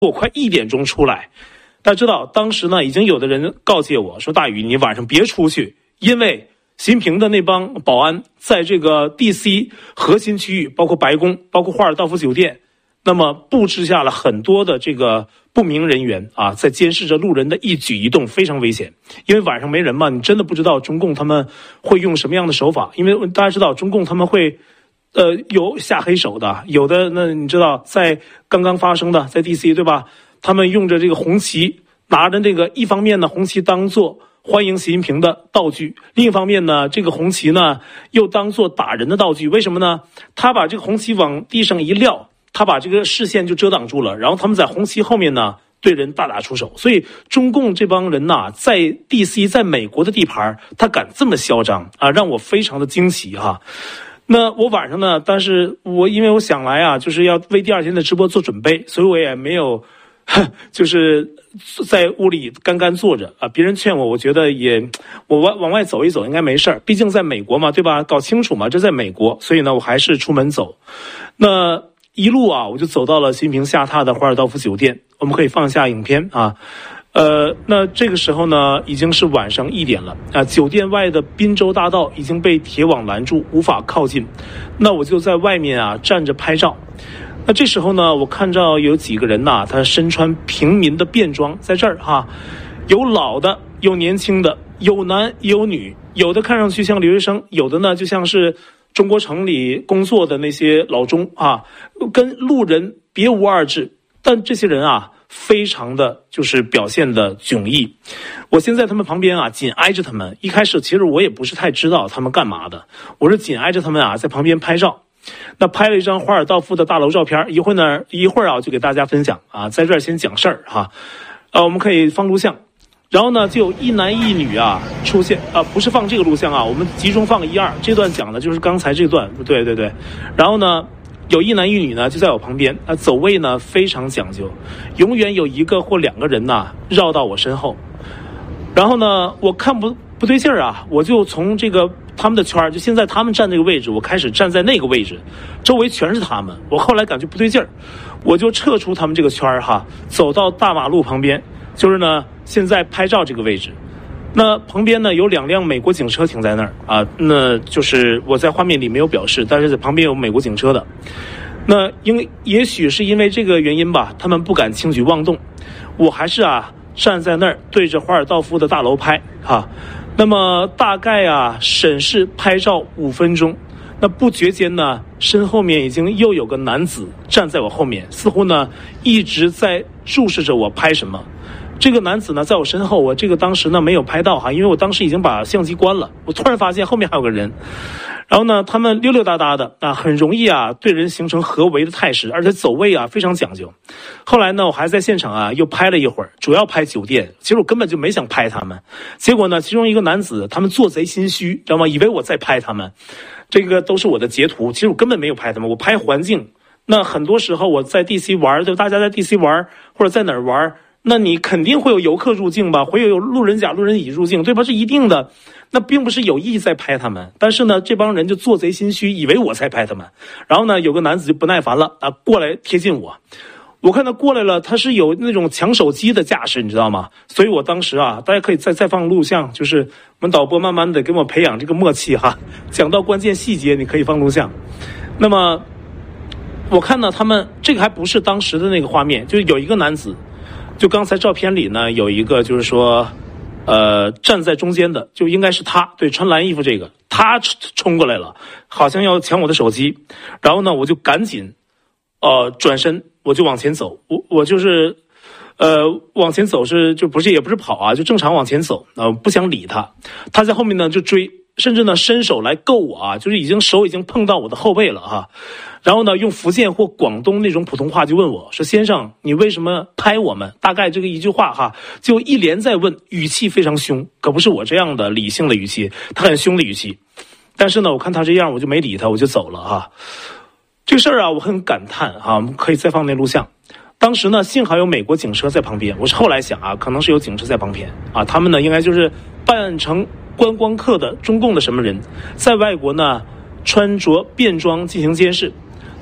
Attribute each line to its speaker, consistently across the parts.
Speaker 1: 我快1点钟出来。大家知道，当时呢已经有的人告诫我说：“大宇，你晚上别出去，因为习近平的那帮保安在这个 DC 核心区域，包括白宫，包括华尔道夫酒店，那么布置下了很多的这个不明人员啊，在监视着路人的一举一动，非常危险。因为晚上没人嘛，你真的不知道中共他们会用什么样的手法。因为大家知道，中共他们会有下黑手的，有的那你知道，在刚刚发生的在 DC 对吧？他们用着这个红旗，拿着这个一方面呢，红旗当做欢迎习近平的道具，另一方面呢，这个红旗呢又当做打人的道具。为什么呢？他把这个红旗往地上一撂，他把这个视线就遮挡住了，然后他们在红旗后面呢对人大打出手。所以中共这帮人呐，在 DC 在美国的地盘，他敢这么嚣张啊，让我非常的惊奇哈。那我晚上呢，但是因为我想来啊，就是要为第2天的直播做准备，所以我也没有就是在屋里干干坐着啊。别人劝我，我觉得我往外走一走应该没事儿，毕竟在美国嘛，对吧？搞清楚嘛，这在美国，所以呢，我还是出门走。那一路啊，我就走到了习近平下榻的华尔道夫酒店。我们可以放下影片啊。那这个时候呢，已经是晚上1点了啊。酒店外的滨州大道已经被铁网拦住，无法靠近。那我就在外面啊站着拍照。那这时候呢，我看到有几个人呐，他身穿平民的便装，在这儿哈，有老的，有年轻的，有男有女，有的看上去像留学生，有的呢就像是中国城里工作的那些老中啊，跟路人别无二致。但这些人啊，非常的就是表现的迥异。我先在他们旁边啊，紧挨着他们。一开始其实我也不是太知道他们干嘛的，我是紧挨着他们啊，在旁边拍照。那拍了一张华尔道夫的大楼照片，一会儿啊就给大家分享啊，在这儿先讲事儿哈。我们可以放录像，然后呢就有一男一女啊出现啊，不是放这个录像啊，我们集中放1、2，这段讲的就是刚才这段，对。然后呢，有一男一女呢就在我旁边，走位呢非常讲究，永远有1个或2个人呐绕到我身后。然后呢，我看不对劲儿啊，我就从这个他们的圈，就现在他们站这个位置，我开始站在那个位置，周围全是他们。我后来感觉不对劲儿，我就撤出他们这个圈哈，走到大马路旁边，就是呢现在拍照这个位置。那旁边呢有2辆美国警车停在那儿啊，那就是我在画面里没有表示，但是在旁边有美国警车的。那也许是因为这个原因吧，他们不敢轻举妄动，我还是啊站在那儿对着华尔道夫的大楼拍哈。那么大概啊审视拍照5分钟，那不觉间呢，身后面已经又有个男子站在我后面，似乎呢一直在注视着我拍什么。这个男子呢在我身后，我这个当时呢没有拍到哈，因为我当时已经把相机关了。我突然发现后面还有个人，然后呢他们溜溜达达的啊，很容易啊对人形成合围的态势，而且走位啊非常讲究。后来呢我还在现场啊又拍了一会儿，主要拍酒店，其实我根本就没想拍他们。结果呢其中一个男子他们做贼心虚，知道吗？以为我在拍他们，这个都是我的截图，其实我根本没有拍他们，我拍环境。那很多时候我在 DC 玩，就大家在 DC 玩或者在哪儿玩，那你肯定会有游客入境吧，会有路人甲路人乙入境，对吧？是一定的。那并不是有意在拍他们，但是呢这帮人就做贼心虚，以为我在拍他们。然后呢有个男子就不耐烦了啊，过来贴近我看他过来了，他是有那种抢手机的架势，你知道吗？所以我当时啊，大家可以再放录像，就是我们导播慢慢的给我培养这个默契哈，讲到关键细节你可以放录像。那么我看到他们这个还不是当时的那个画面，就是有一个男子，就刚才照片里呢有一个就是说站在中间的，就应该是他，对，穿蓝衣服这个，他冲过来了，好像要抢我的手机。然后呢我就赶紧转身，我就往前走，我就是往前走，是就也不是跑啊，就正常往前走，不想理他。他在后面呢就追，甚至呢伸手来够我啊，就是手已经碰到我的后背了哈。然后呢用福建或广东那种普通话就问我说：“先生，你为什么拍我们？”大概这个一句话哈，就一连在问，语气非常凶，可不是我这样的理性的语气，他很凶的语气。但是呢我看他这样，我就没理他，我就走了哈。这个事儿啊我很感叹啊，我们可以再放那录像。当时呢幸好有美国警车在旁边，我是后来想啊，可能是有警车在旁边啊，他们呢应该就是扮成观光客的中共的什么人，在外国呢穿着便装进行监视。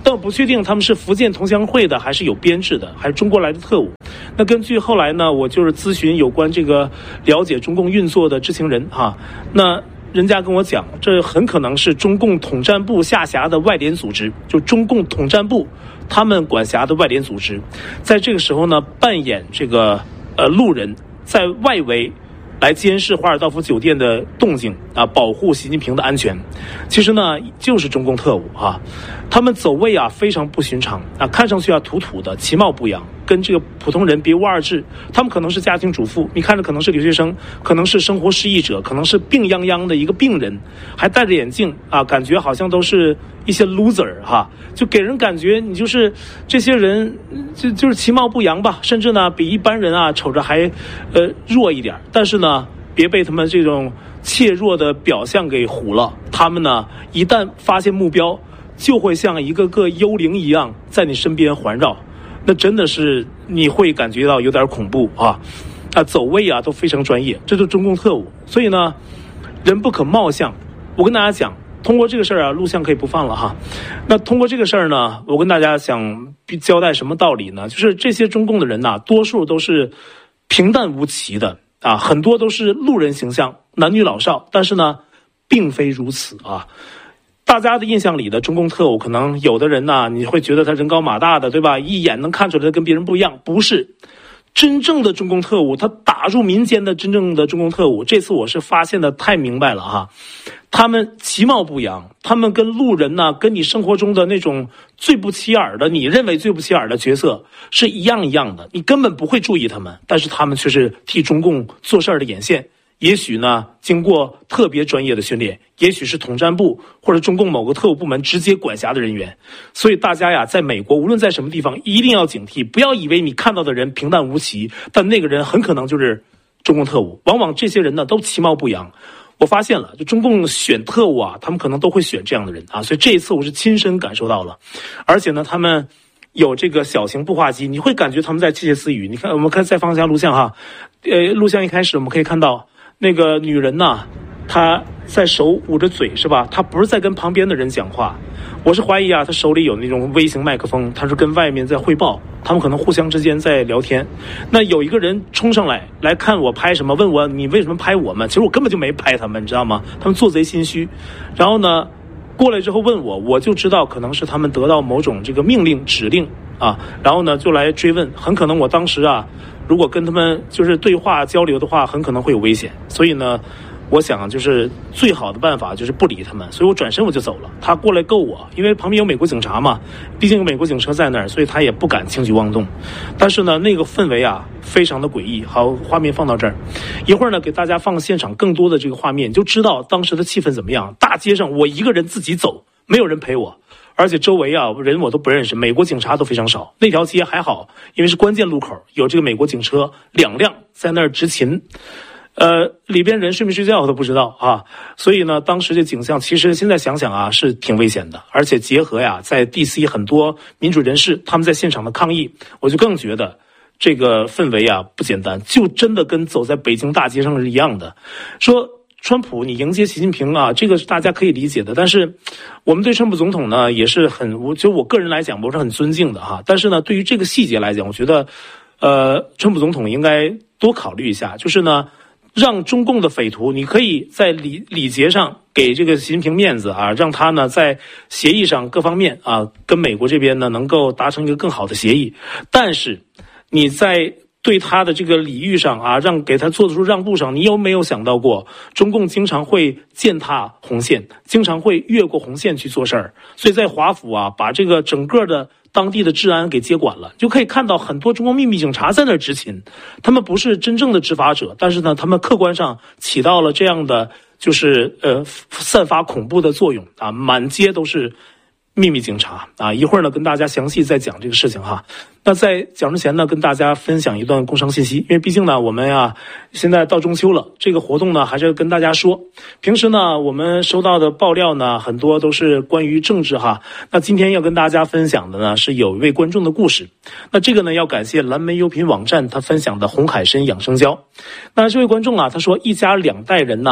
Speaker 1: 但我不确定他们是福建同乡会的，还是有编制的，还是中国来的特务。那根据后来呢，我就是咨询有关这个了解中共运作的知情人哈，那人家跟我讲，这很可能是中共统战部下辖的外联组织，就中共统战部他们管辖的外联组织，在这个时候呢，扮演这个路人，在外围来监视华尔道夫酒店的动静啊，保护习近平的安全。其实呢，就是中共特务啊，他们走位啊非常不寻常啊，看上去啊土土的，其貌不扬，跟这个普通人别无二致。他们可能是家庭主妇，你看着可能是留学生，可能是生活失意者，可能是病殃殃的一个病人，还戴着眼镜啊，感觉好像都是一些 loser 哈，就给人感觉你就是这些人就是其貌不扬吧，甚至呢比一般人啊瞅着还弱一点，但是呢别被他们这种怯弱的表象给唬了。他们呢一旦发现目标，就会像一个个幽灵一样在你身边环绕，那真的是你会感觉到有点恐怖啊！走位啊都非常专业，这就是中共特务。所以呢，人不可貌相。我跟大家讲，通过这个事儿啊，录像可以不放了哈。那通过这个事儿呢，我跟大家想交代什么道理呢？就是这些中共的人呐，多数都是平淡无奇的啊，很多都是路人形象，男女老少。但是呢，并非如此啊。大家的印象里的中共特务，可能有的人呢，你会觉得他人高马大的，对吧？一眼能看出来他跟别人不一样。不是，真正的中共特务，他打入民间的真正的中共特务，这次我是发现的太明白了哈。他们其貌不扬，他们跟路人呢，跟你生活中的那种最不起眼的，你认为最不起眼的角色是一样一样的，你根本不会注意他们，但是他们却是替中共做事儿的眼线。也许呢，经过特别专业的训练，也许是统战部或者中共某个特务部门直接管辖的人员。所以大家呀，在美国无论在什么地方，一定要警惕，不要以为你看到的人平淡无奇，但那个人很可能就是中共特务。往往这些人呢，都其貌不扬。我发现了，就中共选特务啊，他们可能都会选这样的人啊。所以这一次我是亲身感受到了，而且呢，他们有这个小型步话机，你会感觉他们在窃窃私语。你看，我们看再放一下录像哈，录像一开始我们可以看到。那个女人呐，她在手捂着嘴是吧？她不是在跟旁边的人讲话，我是怀疑啊，她手里有那种微型麦克风，她是跟外面在汇报，他们可能互相之间在聊天。那有一个人冲上来看我拍什么，问我你为什么拍我们？其实我根本就没拍他们，你知道吗？他们做贼心虚。然后呢，过来之后问我，我就知道可能是他们得到某种这个命令指令啊，然后呢就来追问，很可能我当时啊。如果跟他们就是对话交流的话，很可能会有危险。所以呢，我想就是最好的办法就是不理他们。所以我转身我就走了。他过来够我，因为旁边有美国警察嘛，毕竟有美国警车在那儿，所以他也不敢轻举妄动。但是呢，那个氛围啊，非常的诡异。好，画面放到这儿，一会儿呢给大家放现场更多的这个画面，你就知道当时的气氛怎么样。大街上我一个人自己走，没有人陪我。而且周围啊人我都不认识，美国警察都非常少。那条街还好，因为是关键路口，有这个美国警车2辆在那儿执勤。里边人睡没睡觉我都不知道啊。所以呢，当时这景象其实现在想想啊是挺危险的。而且结合呀，在 DC 很多民主人士他们在现场的抗议，我就更觉得这个氛围啊不简单，就真的跟走在北京大街上是一样的。说川普你迎接习近平啊，这个是大家可以理解的，但是我们对川普总统呢也是就我个人来讲我是很尊敬的哈。但是呢，对于这个细节来讲，我觉得川普总统应该多考虑一下，就是呢让中共的匪徒，你可以在礼节上给这个习近平面子啊，让他呢在协议上各方面啊跟美国这边呢能够达成一个更好的协议。但是你在对他的这个礼遇上啊，给他做出让步上，你有没有想到过，中共经常会践踏红线，经常会越过红线去做事儿。所以在华府啊，把这个整个的当地的治安给接管了，就可以看到很多中国秘密警察在那儿执勤，他们不是真正的执法者，但是呢，他们客观上起到了这样的就是散发恐怖的作用啊，满街都是秘密警察啊。一会儿呢跟大家详细再讲这个事情哈。那在讲之前呢，跟大家分享一段工商信息，因为毕竟呢我们呀现在到中秋了，这个活动呢还是跟大家说，平时呢我们收到的爆料呢很多都是关于政治哈。那今天要跟大家分享的呢是有一位观众的故事，那这个呢要感谢蓝莓优品网站他分享的红海参养生胶。那这位观众啊，他说一家2代人呐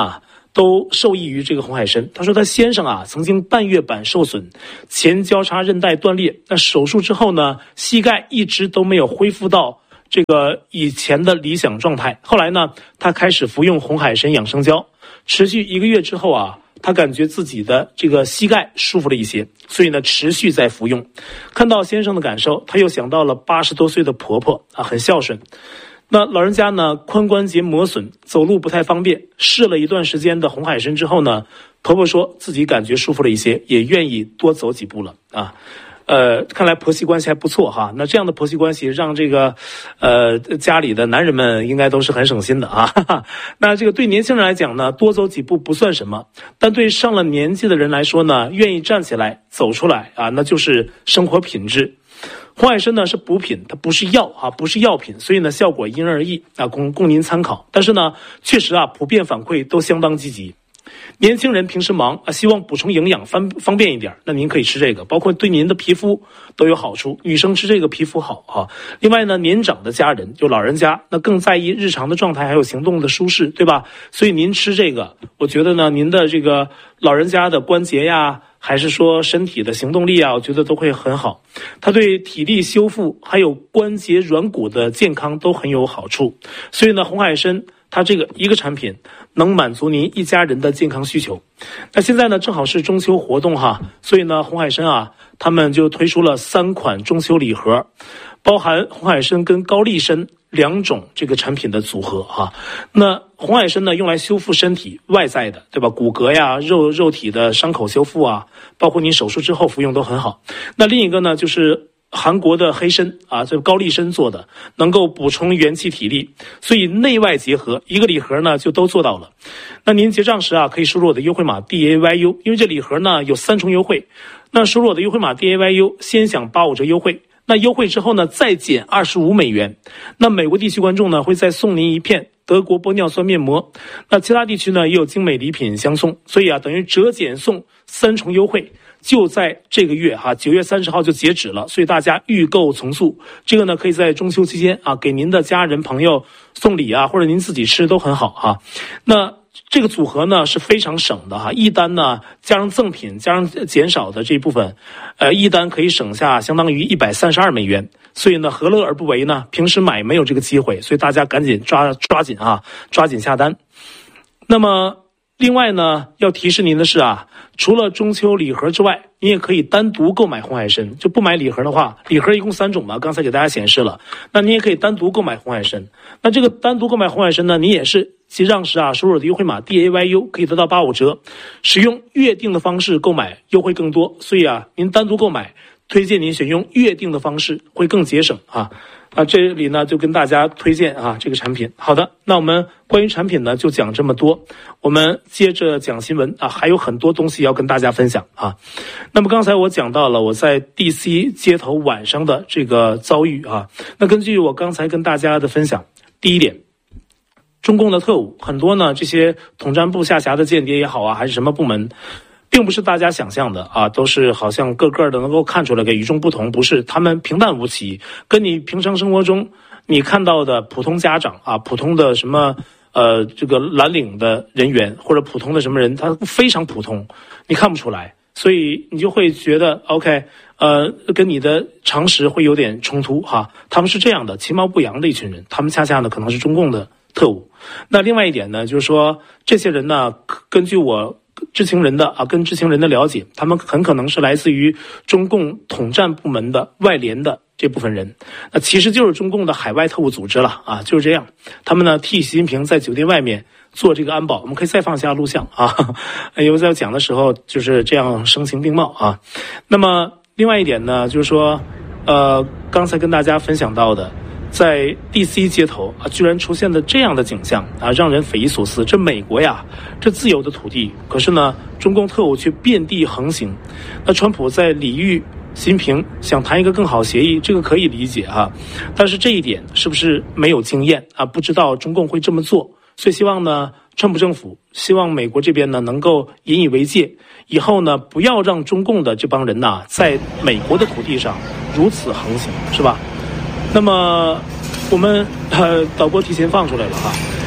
Speaker 1: 都受益于这个洪海参。他说他先生啊曾经半月板受损，前交叉韧带断裂，那手术之后呢，膝盖一直都没有恢复到这个以前的理想状态。后来呢，他开始服用红海参养生胶，持续1个月之后啊，他感觉自己的这个膝盖舒服了一些，所以呢持续在服用。看到先生的感受，他又想到了80多岁的婆婆啊，很孝顺。那老人家呢，髋关节磨损，走路不太方便。试了一段时间的红海参之后呢，婆婆说自己感觉舒服了一些，也愿意多走几步了啊。看来婆媳关系还不错哈。那这样的婆媳关系让这个家里的男人们应该都是很省心的啊。那这个对年轻人来讲呢，多走几步不算什么，但对上了年纪的人来说呢，愿意站起来走出来啊，那就是生活品质。红海参呢是补品，它不是药啊，不是药品，所以呢效果因人而异啊，供您参考。但是呢，确实啊，普遍反馈都相当积极。年轻人平时忙啊，希望补充营养方便一点，那您可以吃这个，包括对您的皮肤都有好处。女生吃这个皮肤好啊。另外呢，年长的家人就老人家，那更在意日常的状态还有行动的舒适，对吧？所以您吃这个，我觉得呢，您的这个老人家的关节呀，还是说身体的行动力啊，我觉得都会很好。它对体力修复还有关节软骨的健康都很有好处。所以呢，红海参它这个一个产品能满足您一家人的健康需求。那现在呢，正好是中秋活动哈，所以呢，红海参啊，他们就推出了3款中秋礼盒，包含红海参跟高丽参2种这个产品的组合哈。那红海参呢，用来修复身体外在的，对吧？骨骼呀、肉体的伤口修复啊，包括您手术之后服用都很好。那另一个呢，就是韩国的黑参啊，这高丽参做的，能够补充元气体力，所以内外结合，一个礼盒呢就都做到了。那您结账时啊，可以输入我的优惠码 DAYU， 因为这礼盒呢有3重优惠。那输入我的优惠码 DAYU， 先享85折优惠。那优惠之后呢，再减25美元。那美国地区观众呢，会再送您1片德国玻尿酸面膜。那其他地区呢，也有精美礼品相送。所以啊，等于折减送3重优惠。就在这个月哈，9月30号就截止了，所以大家预购从速。这个呢，可以在中秋期间啊，给您的家人朋友送礼啊，或者您自己吃都很好哈。那这个组合呢是非常省的哈，一单呢加上赠品加上减少的这一部分，一单可以省下相当于132美元。所以呢，何乐而不为呢？平时买没有这个机会，所以大家赶紧抓紧啊，抓紧下单。那么另外呢，要提示您的是啊，除了中秋礼盒之外，你也可以单独购买红海参。就不买礼盒的话，礼盒一共3种嘛，刚才给大家显示了。那你也可以单独购买红海参。那这个单独购买红海参呢，你也是结账时啊，输入我的优惠码 DAYU 可以得到85折。使用约定的方式购买优惠更多，所以啊，您单独购买，推荐您选用约定的方式，会更节省啊。这里呢就跟大家推荐啊这个产品。好的，那我们关于产品呢就讲这么多，我们接着讲新闻啊，还有很多东西要跟大家分享啊。那么刚才我讲到了我在 DC 街头晚上的这个遭遇啊，那根据我刚才跟大家的分享，第一点，中共的特务很多呢，这些统战部下辖的间谍也好啊，还是什么部门，并不是大家想象的啊，都是好像个个的能够看出来个与众不同，不是，他们平淡无奇，跟你平常生活中你看到的普通家长啊，普通的什么这个蓝领的人员或者普通的什么人，他非常普通，你看不出来，所以你就会觉得 OK， 跟你的常识会有点冲突哈。他们是这样的，其貌不扬的一群人，他们恰恰呢可能是中共的特务。那另外一点呢，就是说这些人呢，根据我知情人的跟知情人的了解，他们很可能是来自于中共统战部门的外联的这部分人，那其实就是中共的海外特务组织了啊，就是这样。他们呢替习近平在酒店外面做这个安保，我们可以再放下录像啊，因为在讲的时候就是这样声情并茂啊。那么另外一点呢，就是说刚才跟大家分享到的，在 DC 街头啊，居然出现了这样的景象啊，让人匪夷所思。这美国呀，这自由的土地，可是呢，中共特务却遍地横行。那川普在礼遇习近平，想谈一个更好协议，这个可以理解哈。但是这一点是不是没有经验啊？不知道中共会这么做，所以希望呢，川普政府希望美国这边呢能够引以为戒，以后呢不要让中共的这帮人呐在美国的土地上如此横行，是吧？那么我们导播提前放出来了哈。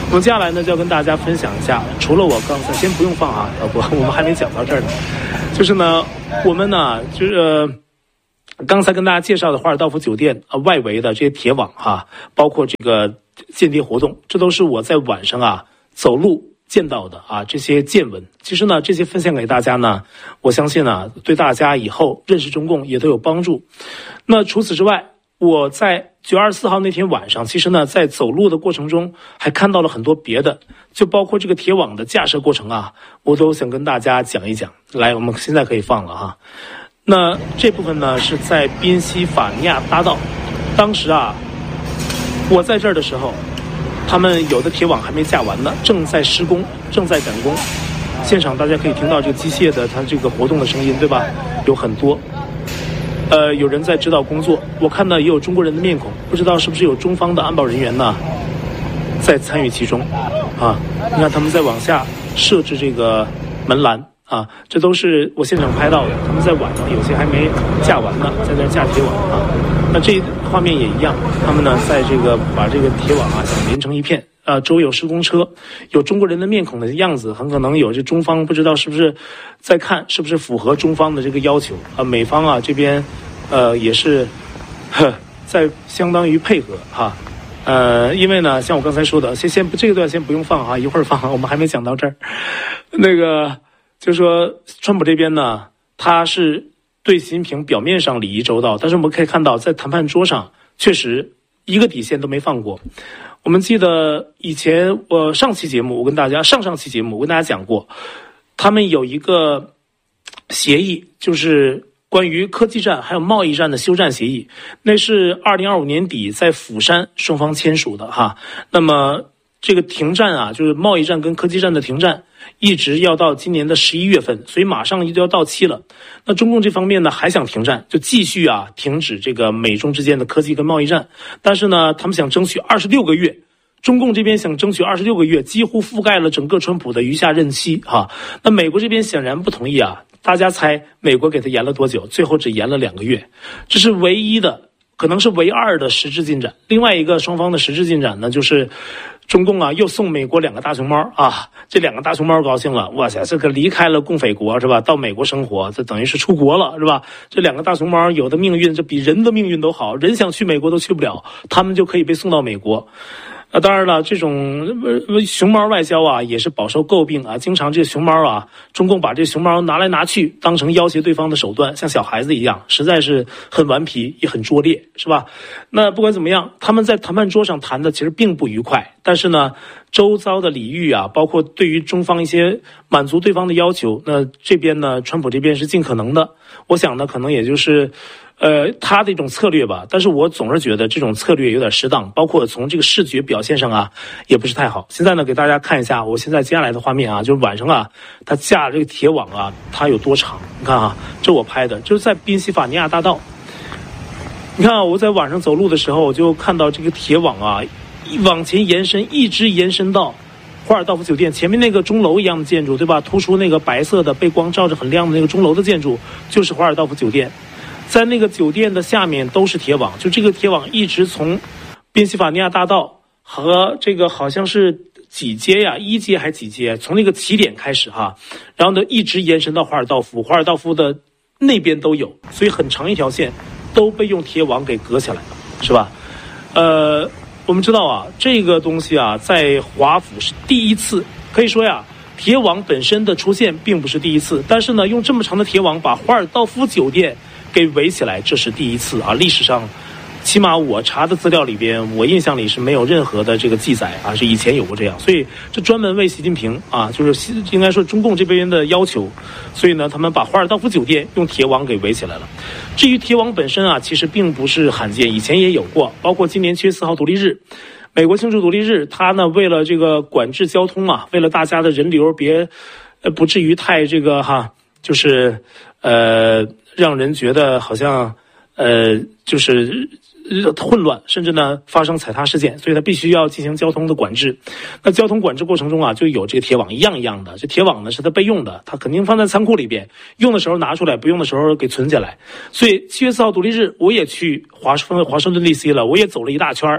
Speaker 1: 我们接下来呢就要跟大家分享一下，除了我刚才先不用放啊，我们还没讲到这儿呢，就是呢我们呢刚才跟大家介绍的华尔道夫酒店外围的这些铁网包括这个间谍活动，这都是我在晚上走路见到的这些见闻。其实呢这些分享给大家呢，我相信呢对大家以后认识中共也都有帮助。那除此之外，我在9月24号那天晚上，其实呢在走路的过程中还看到了很多别的，就包括这个铁网的架设过程我都想跟大家讲一讲。来，我们现在可以放了那这部分呢是在宾夕法尼亚大道，当时我在这儿的时候，他们有的铁网还没架完呢，正在施工，正在赶工。现场大家可以听到这个机械的它这个活动的声音，对吧？有很多有人在指导工作，我看到也有中国人的面孔，不知道是不是有中方的安保人员呢在参与其中你看他们在往下设置这个门栏这都是我现场拍到的，他们在晚上有些还没架完呢，在那架铁网那这画面也一样，他们呢在这个把这个铁网想连成一片周围有施工车，有中国人的面孔的样子，很可能有这中方不知道是不是在看是不是符合中方的这个要求美方这边也是在相当于配合因为呢像我刚才说的，先这个段先不用放一会儿放，我们还没讲到这儿。那个就是说川普这边呢，他是对习近平表面上礼仪周到，但是我们可以看到在谈判桌上确实一个底线都没放过。我们记得以前上期节目我跟大家讲过，他们有一个协议，就是关于科技战还有贸易战的休战协议，那是2025年底在釜山双方签署的那么这个停战就是贸易战跟科技战的停战，一直要到今年的11月份，所以马上就要到期了。那中共这方面呢还想停战，就继续停止这个美中之间的科技跟贸易战，但是呢他们想争取26个月，中共这边想争取26个月，几乎覆盖了整个川普的余下任期那美国这边显然不同意大家猜美国给他延了多久？最后只延了2个月，这是唯一的，可能是唯二的实质进展。另外一个双方的实质进展呢，就是中共又送美国2个大熊猫这2个大熊猫高兴了，哇塞，这个离开了共匪国是吧，到美国生活，这等于是出国了是吧？这2个大熊猫有的命运这比人的命运都好，人想去美国都去不了，他们就可以被送到美国。当然了，这种熊猫外交也是饱受诟病经常这熊猫中共把这熊猫拿来拿去当成要挟对方的手段，像小孩子一样，实在是很顽皮也很拙劣是吧？那不管怎么样，他们在谈判桌上谈的其实并不愉快，但是呢周遭的礼遇包括对于中方一些满足对方的要求，那这边呢川普这边是尽可能的，我想呢可能也就是他的一种策略吧，但是我总是觉得这种策略有点适当，包括从这个视觉表现上也不是太好。现在呢给大家看一下我现在接下来的画面就是晚上他架这个铁网它有多长，你看这我拍的，就是在宾夕法尼亚大道。你看我在晚上走路的时候，我就看到这个铁网往前延伸，一直延伸到华尔道夫酒店前面那个钟楼一样的建筑，对吧？突出那个白色的被光照着很亮的那个钟楼的建筑，就是华尔道夫酒店。在那个酒店的下面都是铁网，就这个铁网一直从宾夕法尼亚大道和这个好像是几街1街还几街，从那个起点开始然后呢一直延伸到华尔道夫，华尔道夫的那边都有，所以很长一条线都被用铁网给隔起来了，是吧？我们知道这个东西在华府是第一次，可以说铁网本身的出现并不是第一次，但是呢用这么长的铁网把华尔道夫酒店给围起来，这是第一次历史上起码我查的资料里边，我印象里是没有任何的这个记载是以前有过这样，所以这专门为习近平就是应该说中共这边的要求，所以呢他们把华尔道夫酒店用铁网给围起来了。至于铁网本身其实并不是罕见，以前也有过，包括今年7月4号独立日，美国庆祝独立日，他呢为了这个管制交通为了大家的人流不至于太这个就是让人觉得好像就是混乱，甚至呢发生踩踏事件，所以他必须要进行交通的管制。那交通管制过程中就有这个铁网一样一样的，这铁网呢是他备用的，他肯定放在仓库里边，用的时候拿出来，不用的时候给存起来。所以7月4号独立日我也去华盛顿 DC 了，我也走了一大圈，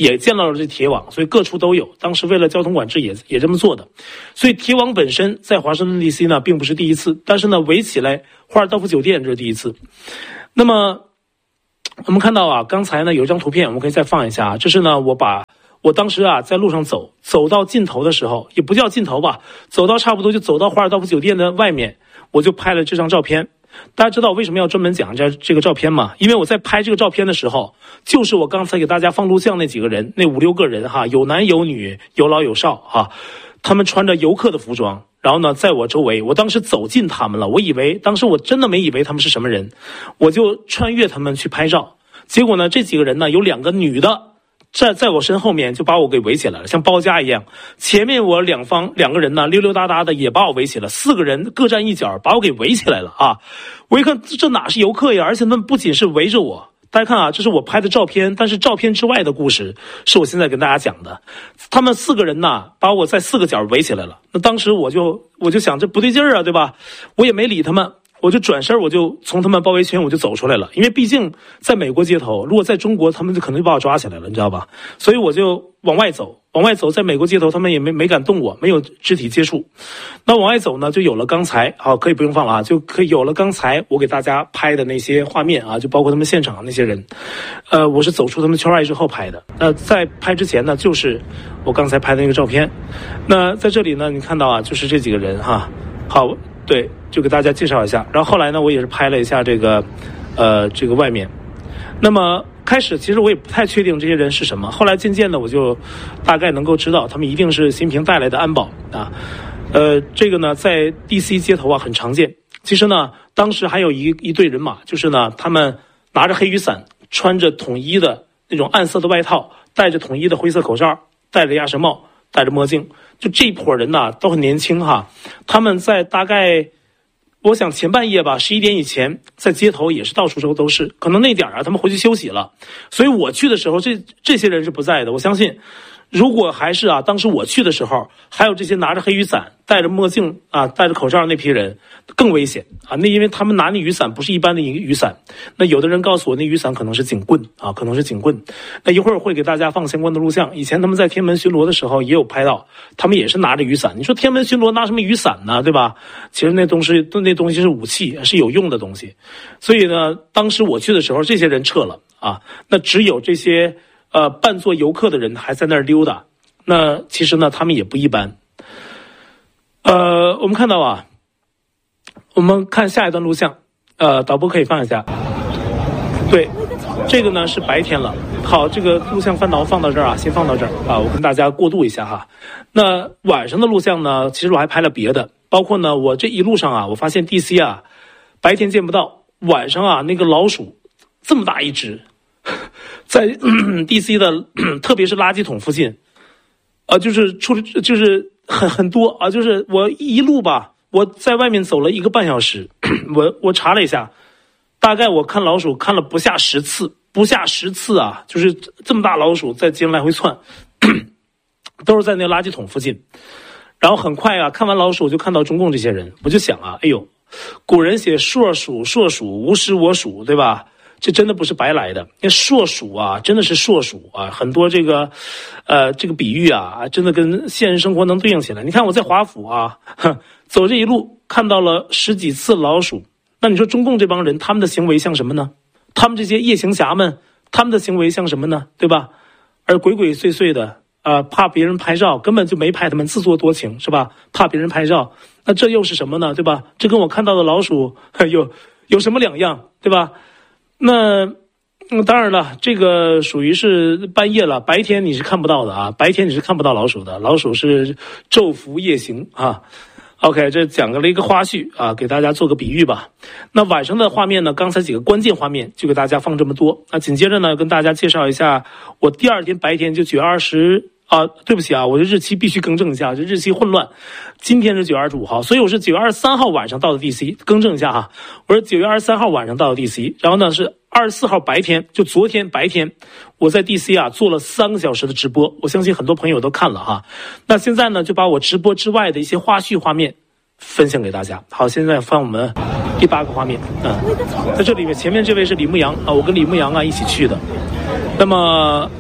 Speaker 1: 也建到了这铁网，所以各处都有。当时为了交通管制也这么做的，所以铁网本身在华盛顿 DC 呢并不是第一次，但是呢围起来华尔道夫酒店这是第一次。那么我们看到啊，刚才呢有一张图片，我们可以再放一下啊，这是呢我当时啊在路上走到尽头的时候，也不叫尽头吧，走到差不多就走到华尔道夫酒店的外面，我就拍了这张照片。大家知道我为什么要专门讲这个照片吗？因为我在拍这个照片的时候，就是我刚才给大家放录像那几个人，那5、6个人哈，有男有女，有老有少哈，他们穿着游客的服装，然后呢在我周围，我当时走近他们了，当时我真的没以为他们是什么人，我就穿越他们去拍照。结果呢这几个人呢有2个女的在我身后面就把我给围起来了，像包夹一样。前面我两个人呢溜溜达达的也把我围起来，4个人各站一角把我给围起来了啊！我一看这哪是游客呀，而且他们不仅是围着我，大家看啊，这是我拍的照片，但是照片之外的故事是我现在跟大家讲的。他们4个人呢把我在4个角围起来了，那当时我就想这不对劲儿啊，对吧？我也没理他们。我就转身，我就从他们包围圈我就走出来了，因为毕竟在美国街头，如果在中国他们就可能就把我抓起来了，你知道吧？所以我就往外走，在美国街头他们也没敢动我，没有肢体接触。那往外走呢，就有了刚才可以不用放了啊，就可以有了刚才我给大家拍的那些画面啊，就包括他们现场那些人。我是走出他们圈外之后拍的。那在拍之前呢，就是我刚才拍的那个照片。那在这里呢，你看到啊，就是这几个人哈。好，对，就给大家介绍一下。然后后来呢，我也是拍了一下这个外面。那么开始其实我也不太确定这些人是什么，后来渐渐的我就大概能够知道他们一定是新平带来的安保啊。这个呢在 DC 街头啊很常见。其实呢当时还有一队人马，就是呢他们拿着黑雨伞，穿着统一的那种暗色的外套，戴着统一的灰色口罩，戴着鸭舌帽，戴着墨镜。就这伙人呢都很年轻哈，他们在大概我想前半夜吧11点以前，在街头也是到处都是，可能那点啊他们回去休息了，所以我去的时候这些人是不在的。我相信如果还是当时我去的时候还有这些拿着黑雨伞戴着墨镜戴着口罩那批人更危险那因为他们拿那雨伞不是一般的雨伞，那有的人告诉我那雨伞可能是警棍可能是警棍。那一会儿会给大家放相关的录像，以前他们在天安门巡逻的时候也有拍到，他们也是拿着雨伞。你说天安门巡逻拿什么雨伞呢，对吧？其实那东西是武器，是有用的东西。所以呢当时我去的时候这些人撤了那只有这些扮作游客的人还在那儿溜达。那其实呢他们也不一般。我们看到我们看下一段录像，导播可以放一下。对，这个呢是白天了。好，这个录像放到这儿先放到这儿我跟大家过渡一下哈。那晚上的录像呢，其实我还拍了别的，包括呢我这一路上我发现 DC 白天见不到，晚上那个老鼠这么大一只，在DC 的特别是垃圾桶附近就是很多就是我一路吧，我在外面走了1个半小时，我查了一下，大概我看老鼠看了不下10次就是这么大老鼠在街上来回窜，都是在那个垃圾桶附近。然后很快看完老鼠就看到中共这些人，我就想哎呦，古人写硕鼠无师我属，对吧？这真的不是白来的，因为硕鼠真的是硕鼠很多这个比喻真的跟现实生活能对应起来。你看我在华府走这一路看到了10几次老鼠，那你说中共这帮人他们的行为像什么呢？他们这些夜行侠们他们的行为像什么呢？对吧？而鬼鬼祟祟的怕别人拍照，根本就没拍他们，自作多情是吧？怕别人拍照，那这又是什么呢？对吧？这跟我看到的老鼠有什么两样，对吧？那当然了，这个属于是半夜了，白天你是看不到的白天你是看不到老鼠的，老鼠是昼伏夜行OK， 这讲了一个花絮给大家做个比喻吧。那晚上的画面呢，刚才几个关键画面就给大家放这么多。那紧接着呢，跟大家介绍一下我第二天白天就9月20对不起我的日期必须更正一下，这日期混乱。今天是9月25号，所以我是9月23号晚上到的 DC， 更正一下我是9月23号晚上到的 DC， 然后呢是24号白天，就昨天白天，我在 DC 做了3个小时的直播，我相信很多朋友都看了那现在呢就把我直播之外的一些花絮画面分享给大家。好，现在放我们第8个画面在这里面前面这位是李牧阳我跟李牧阳一起去的。那么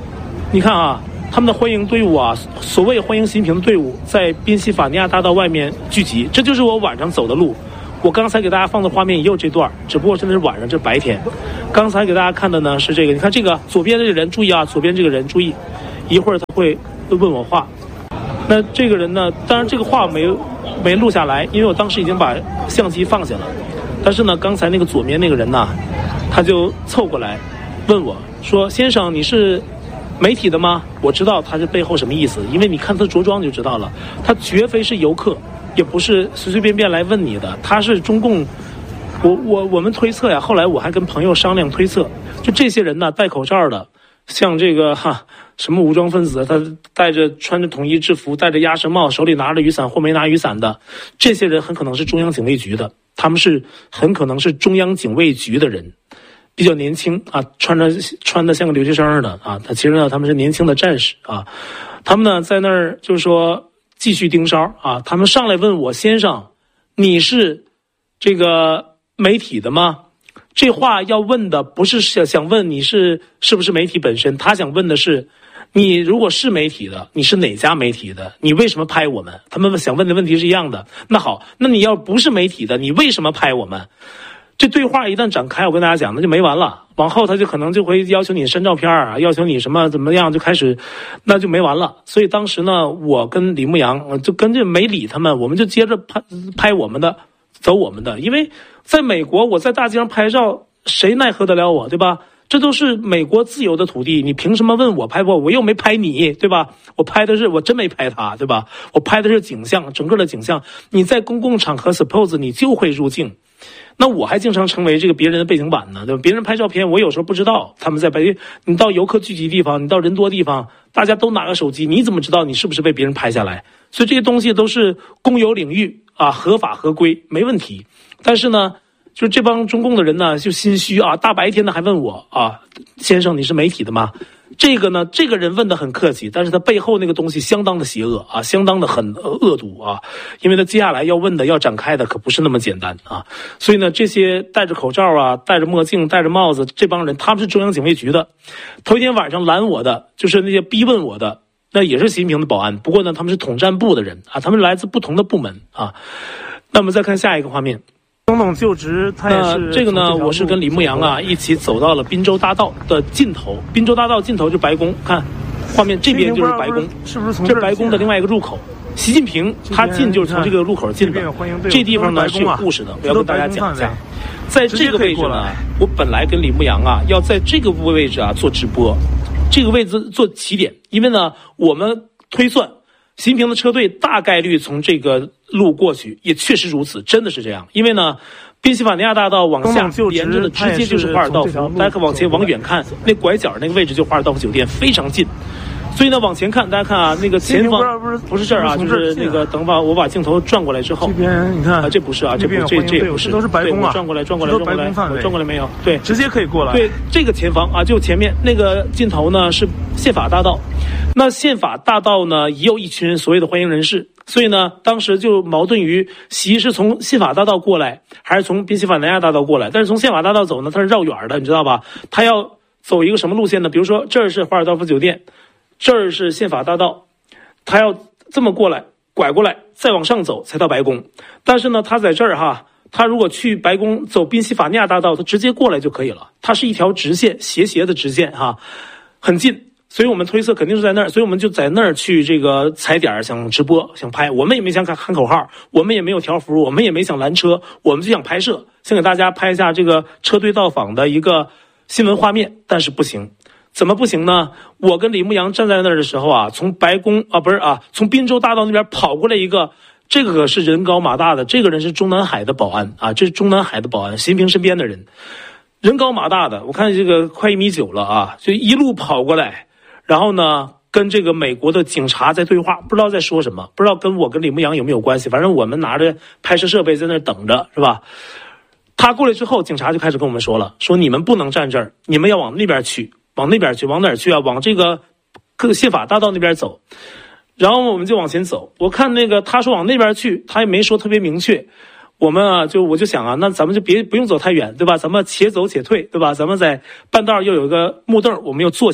Speaker 1: 你看啊，他们的欢迎队伍啊，所谓欢迎习近平的队伍在宾夕法尼亚大道外面聚集，这就是我晚上走的路。我刚才给大家放的画面也有这段，只不过真的是晚上，这白天。刚才给大家看的呢是这个，你看这个左边这个人，注意啊，左边这个人注意，一会儿他会问我话。那这个人呢，当然这个话没录下来，因为我当时已经把相机放下了。但是呢，刚才那个左边那个人呢，他就凑过来问我说：“先生，你是媒体的吗？”我知道他是背后什么意思，因为你看他着装就知道了，他绝非是游客。也不是随随便便来问你的，他是中共，我们推测呀，后来我还跟朋友商量推测，就这些人呢，戴口罩的，像这个什么武装分子，他穿着统一制服，戴着鸭舌帽，手里拿着雨伞或没拿雨伞的，这些人很可能是中央警卫局的，他们是很可能是中央警卫局的人，比较年轻啊，穿的像个留学生似的啊，其实呢他们是年轻的战士啊，他们呢在那儿就是说。继续盯梢啊！他们上来问我，先生，你是这个媒体的吗？这话要问的不是想问你是不是媒体本身，他想问的是，你如果是媒体的，你是哪家媒体的？你为什么拍我们？他们想问的问题是一样的。那好，那你要不是媒体的，你为什么拍我们？这对话一旦展开，我跟大家讲，那就没完了。往后他就可能就会要求你删照片啊，要求你什么怎么样，就开始，那就没完了。所以当时呢，我跟李牧阳就跟着没理他们，我们就接着拍我们的，走我们的。因为在美国，我在大街上拍照，谁奈何得了我，对吧？这都是美国自由的土地，你凭什么问我拍不？我又没拍你，对吧？我真没拍他，对吧？我拍的是景象，整个的景象。你在公共场合 suppose 你就会入境。那我还经常成为这个别人的背景板呢，对吧？别人拍照片，我有时候不知道他们在拍。你到游客聚集地方，你到人多地方，大家都拿个手机，你怎么知道你是不是被别人拍下来？所以这些东西都是公有领域啊，合法合规，没问题。但是呢，就是这帮中共的人呢，就心虚啊，大白天的还问我啊，先生，你是媒体的吗？这个呢，这个人问的很客气，但是他背后那个东西相当的邪恶啊，相当的很恶毒啊，因为他接下来要问的要展开的可不是那么简单啊，所以呢，这些戴着口罩啊，戴着墨镜，戴着帽子，这帮人他们是中央警卫局的，头一天晚上拦我的就是那些逼问我的，那也是习近平的保安，不过呢，他们是统战部的人啊，他们来自不同的部门啊。那么再看下一个画面。
Speaker 2: 总统就职，他也是
Speaker 1: 这个呢，我是跟李牧阳啊一起走到了滨州大道的尽头。滨州大道尽头就是白宫，看画面这边就是白宫，
Speaker 2: 是不是从
Speaker 1: 这白宫的另外一个入口？习近平他进就是从这个入口进的。这地方呢是有故事的，我要跟大家讲一下。在这个位置呢，我本来跟李牧阳啊要在这个位置啊做直播，这个位置做起点，因为呢我们推算。习近平的车队大概率从这个路过去，也确实如此，真的是这样。因为呢，宾夕法尼亚大道往下连着的直接就是华尔道夫，大家可往前往远看，那拐角那个位置就华尔道夫酒店，非常近。所以呢，往前看，大家看啊，那个前方不是这儿啊，就是那个等把我把镜头转过来之后，
Speaker 2: 这边你看
Speaker 1: 啊，这不是啊，这也不是，
Speaker 2: 都是白宫啊，
Speaker 1: 转过来，我转过来没有？对，
Speaker 2: 直接可以过来。
Speaker 1: 对，这个前方啊，就前面那个尽头呢是宪法大道，那宪法大道呢也有一群所谓的欢迎人士，所以呢，当时就矛盾于习是从宪法大道过来，还是从宾夕法尼亚大道过来？但是从宪法大道走呢，它是绕远的，你知道吧？他要走一个什么路线呢？比如说这儿是华尔道夫酒店。这儿是宪法大道，他要这么过来，拐过来，再往上走才到白宫。但是呢，他在这儿哈，他如果去白宫走宾夕法尼亚大道，他直接过来就可以了。它是一条直线，斜的直线哈，很近。所以我们推测肯定是在那儿，所以我们就在那儿去这个踩点，想直播，想拍。我们也没想喊口号，我们也没有条幅，我们也没想拦车，我们就想拍摄，想给大家拍一下这个车队到访的一个新闻画面，但是不行。怎么不行呢？我跟李牧阳站在那儿的时候啊，从白宫啊，不是啊，从滨州大道那边跑过来一个，这个可是人高马大的，这个人是中南海的保安啊，这是中南海的保安，习近平身边的人，人高马大的，我看这个快1.9米了啊，就一路跑过来，然后呢，跟这个美国的警察在对话，不知道在说什么，不知道跟我跟李牧阳有没有关系，反正我们拿着拍摄设备在那儿等着，是吧？他过来之后，警察就开始跟我们说了，说你们不能站这儿，你们要往那边去。往那边去，往哪儿去啊？往这个宪法大道那边走，然后我们就往前走。我看那个他说往那边去，他也没说特别明确。我们啊，我就想啊，那咱们就不用走太远，对吧？咱们且走且退，对吧？咱们在半道又有一个木凳，我们又坐下了。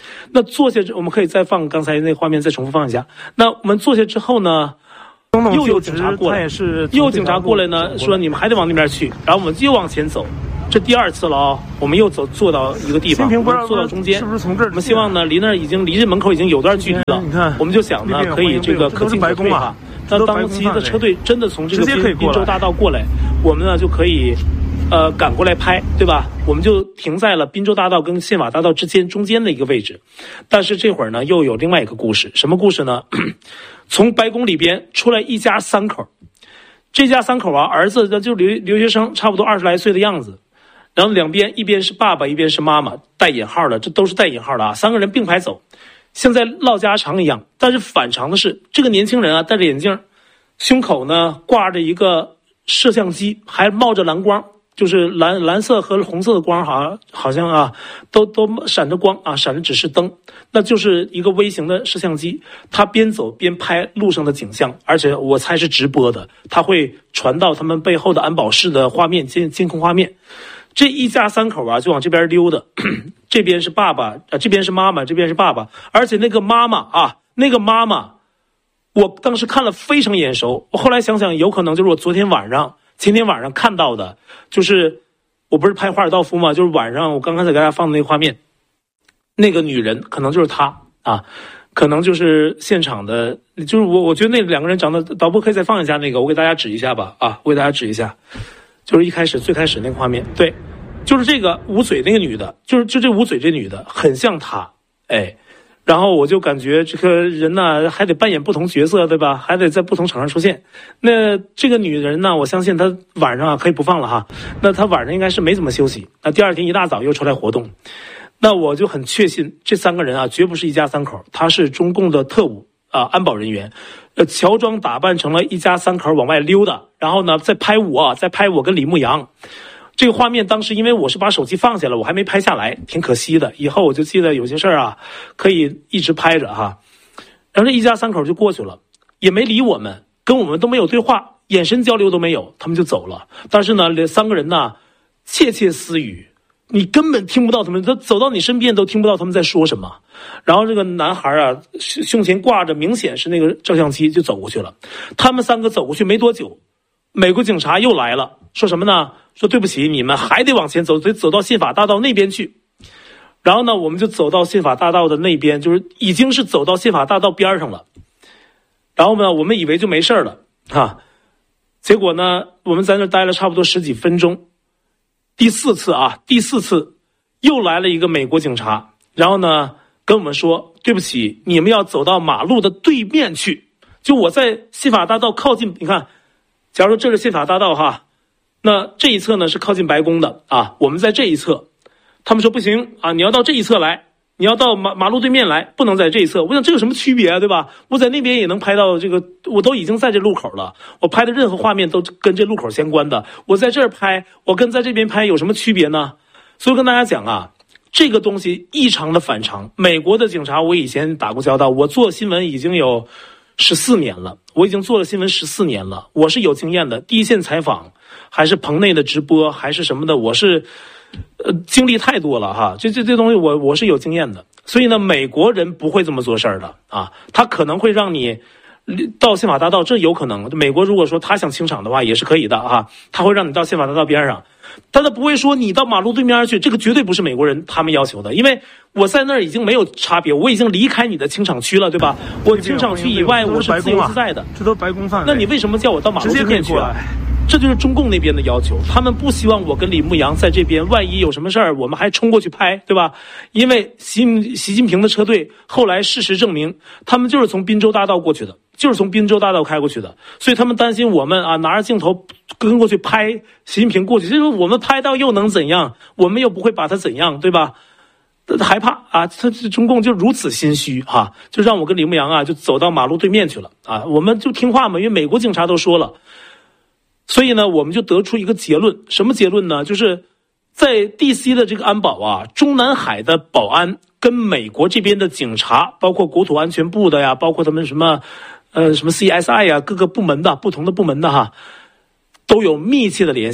Speaker 1: 那坐下，我们可以再放刚才那画面，再重复放一下。那我们坐下之后呢，又有警察过来，又警察过来呢，说你们还得往那边去，然后我们又往前走。这第二次了啊，我们又坐到一个地方，我们坐到中间，
Speaker 2: 是不是从这儿？
Speaker 1: 我们希望呢，离这门口已经有段距离了。
Speaker 2: 你看，
Speaker 1: 我们就想呢，可以这个可进可退哈。那当期的车队真的从这个滨州大道过来，我们呢就可以，赶过来拍，对吧？我们就停在了滨州大道跟宪法大道中间的一个位置。但是这会儿呢，又有另外一个故事，什么故事呢？从白宫里边出来一家三口，这家三口啊，儿子就留学生，差不多20来岁的样子。然后两边，一边是爸爸，一边是妈妈，带引号的，这都是带引号的啊。三个人并排走，像在唠家常一样。但是反常的是，这个年轻人啊，戴着眼镜，胸口呢挂着一个摄像机，还冒着蓝光，就是蓝色和红色的光，好像啊，都闪着光啊，闪着指示灯，那就是一个微型的摄像机。他边走边拍路上的景象，而且我猜是直播的，他会传到他们背后的安保室的画面监控画面。这一家三口啊，就往这边溜达，这边是爸爸，这边是妈妈，这边是爸爸，而且那个妈妈，我当时看了非常眼熟，我后来想想，有可能就是我前天晚上看到的，就是我不是拍华尔道夫吗？就是晚上我刚才给大家放的那个画面，那个女人可能就是她啊，可能就是现场的，就是我觉得那两个人长得，导播可以再放一下那个，我给大家指一下吧啊，我给大家指一下。就是最开始那个画面，对，就是这个捂嘴那个女的，就这捂嘴这女的很像她，哎，然后我就感觉这个人呢还得扮演不同角色，对吧？还得在不同场合出现。那这个女人呢，我相信她晚上啊可以不放了哈，那她晚上应该是没怎么休息，那第二天一大早又出来活动，那我就很确信这三个人啊绝不是一家三口，他是中共的特务啊安保人员。乔装打扮成了一家三口往外溜达，然后呢再拍我跟李牧阳。这个画面当时因为我是把手机放下了，我还没拍下来，挺可惜的。以后我就记得有些事儿啊可以一直拍着哈。然后这一家三口就过去了，也没理我们，跟我们都没有对话，眼神交流都没有，他们就走了。但是呢，这三个人呢窃窃私语，你根本听不到他们，他走到你身边都听不到他们在说什么。然后这个男孩啊，胸前挂着明显是那个照相机，就走过去了。他们三个走过去没多久，美国警察又来了，说什么呢？说对不起，你们还得往前走，得走到宪法大道那边去。然后呢，我们就走到宪法大道的那边，就是已经是走到宪法大道边上了。然后呢，我们以为就没事了啊，结果呢，我们在那待了差不多10几分钟。第四次又来了一个美国警察，然后呢跟我们说，对不起，你们要走到马路的对面去。就我在宪法大道靠近，你看，假如说这是宪法大道哈，那这一侧呢是靠近白宫的啊，我们在这一侧。他们说不行啊，你要到这一侧来，你要到马路对面来，不能在这一侧。我想这有什么区别啊，对吧？我在那边也能拍到这个，我都已经在这路口了，我拍的任何画面都跟这路口相关的。我在这儿拍，我跟在这边拍有什么区别呢？所以跟大家讲啊，这个东西异常的反常。美国的警察我以前打过交道，我做新闻已经有14年了，我已经做了新闻14年了，我是有经验的。第一线采访还是棚内的直播还是什么的，我是经历太多了哈，这东西我是有经验的。所以呢，美国人不会这么做事儿的啊，他可能会让你到宪法大道，这有可能。美国如果说他想清场的话，也是可以的啊，他会让你到宪法大道边上，但他不会说你到马路对面去，这个绝对不是美国人他们要求的，因为我在那儿已经没有差别，我已经离开你的清场区了，对吧？我清场区以外我是自由自在的，
Speaker 2: 这都白宫范围，
Speaker 1: 那你为什么叫我到马路对面去啊？这就是中共那边的要求，他们不希望我跟李牧阳在这边，万一有什么事儿，我们还冲过去拍，对吧？因为习近平的车队后来事实证明，他们就是从滨州大道过去的，就是从滨州大道开过去的，所以他们担心我们啊拿着镜头跟过去拍习近平过去，就是我们拍到又能怎样？我们又不会把他怎样，对吧？害怕啊！他中共就如此心虚哈，就让我跟李牧阳啊就走到马路对面去了啊，我们就听话嘛，因为美国警察都说了。所以呢，我们就得出一个结论，什么结论呢？就是在 DC 的这个安保啊，中南海的保安跟美国这边的警察，包括国土安全部的呀，包括他们什么CSI 呀，各个部门的不同的部门的哈，都有密切的联系。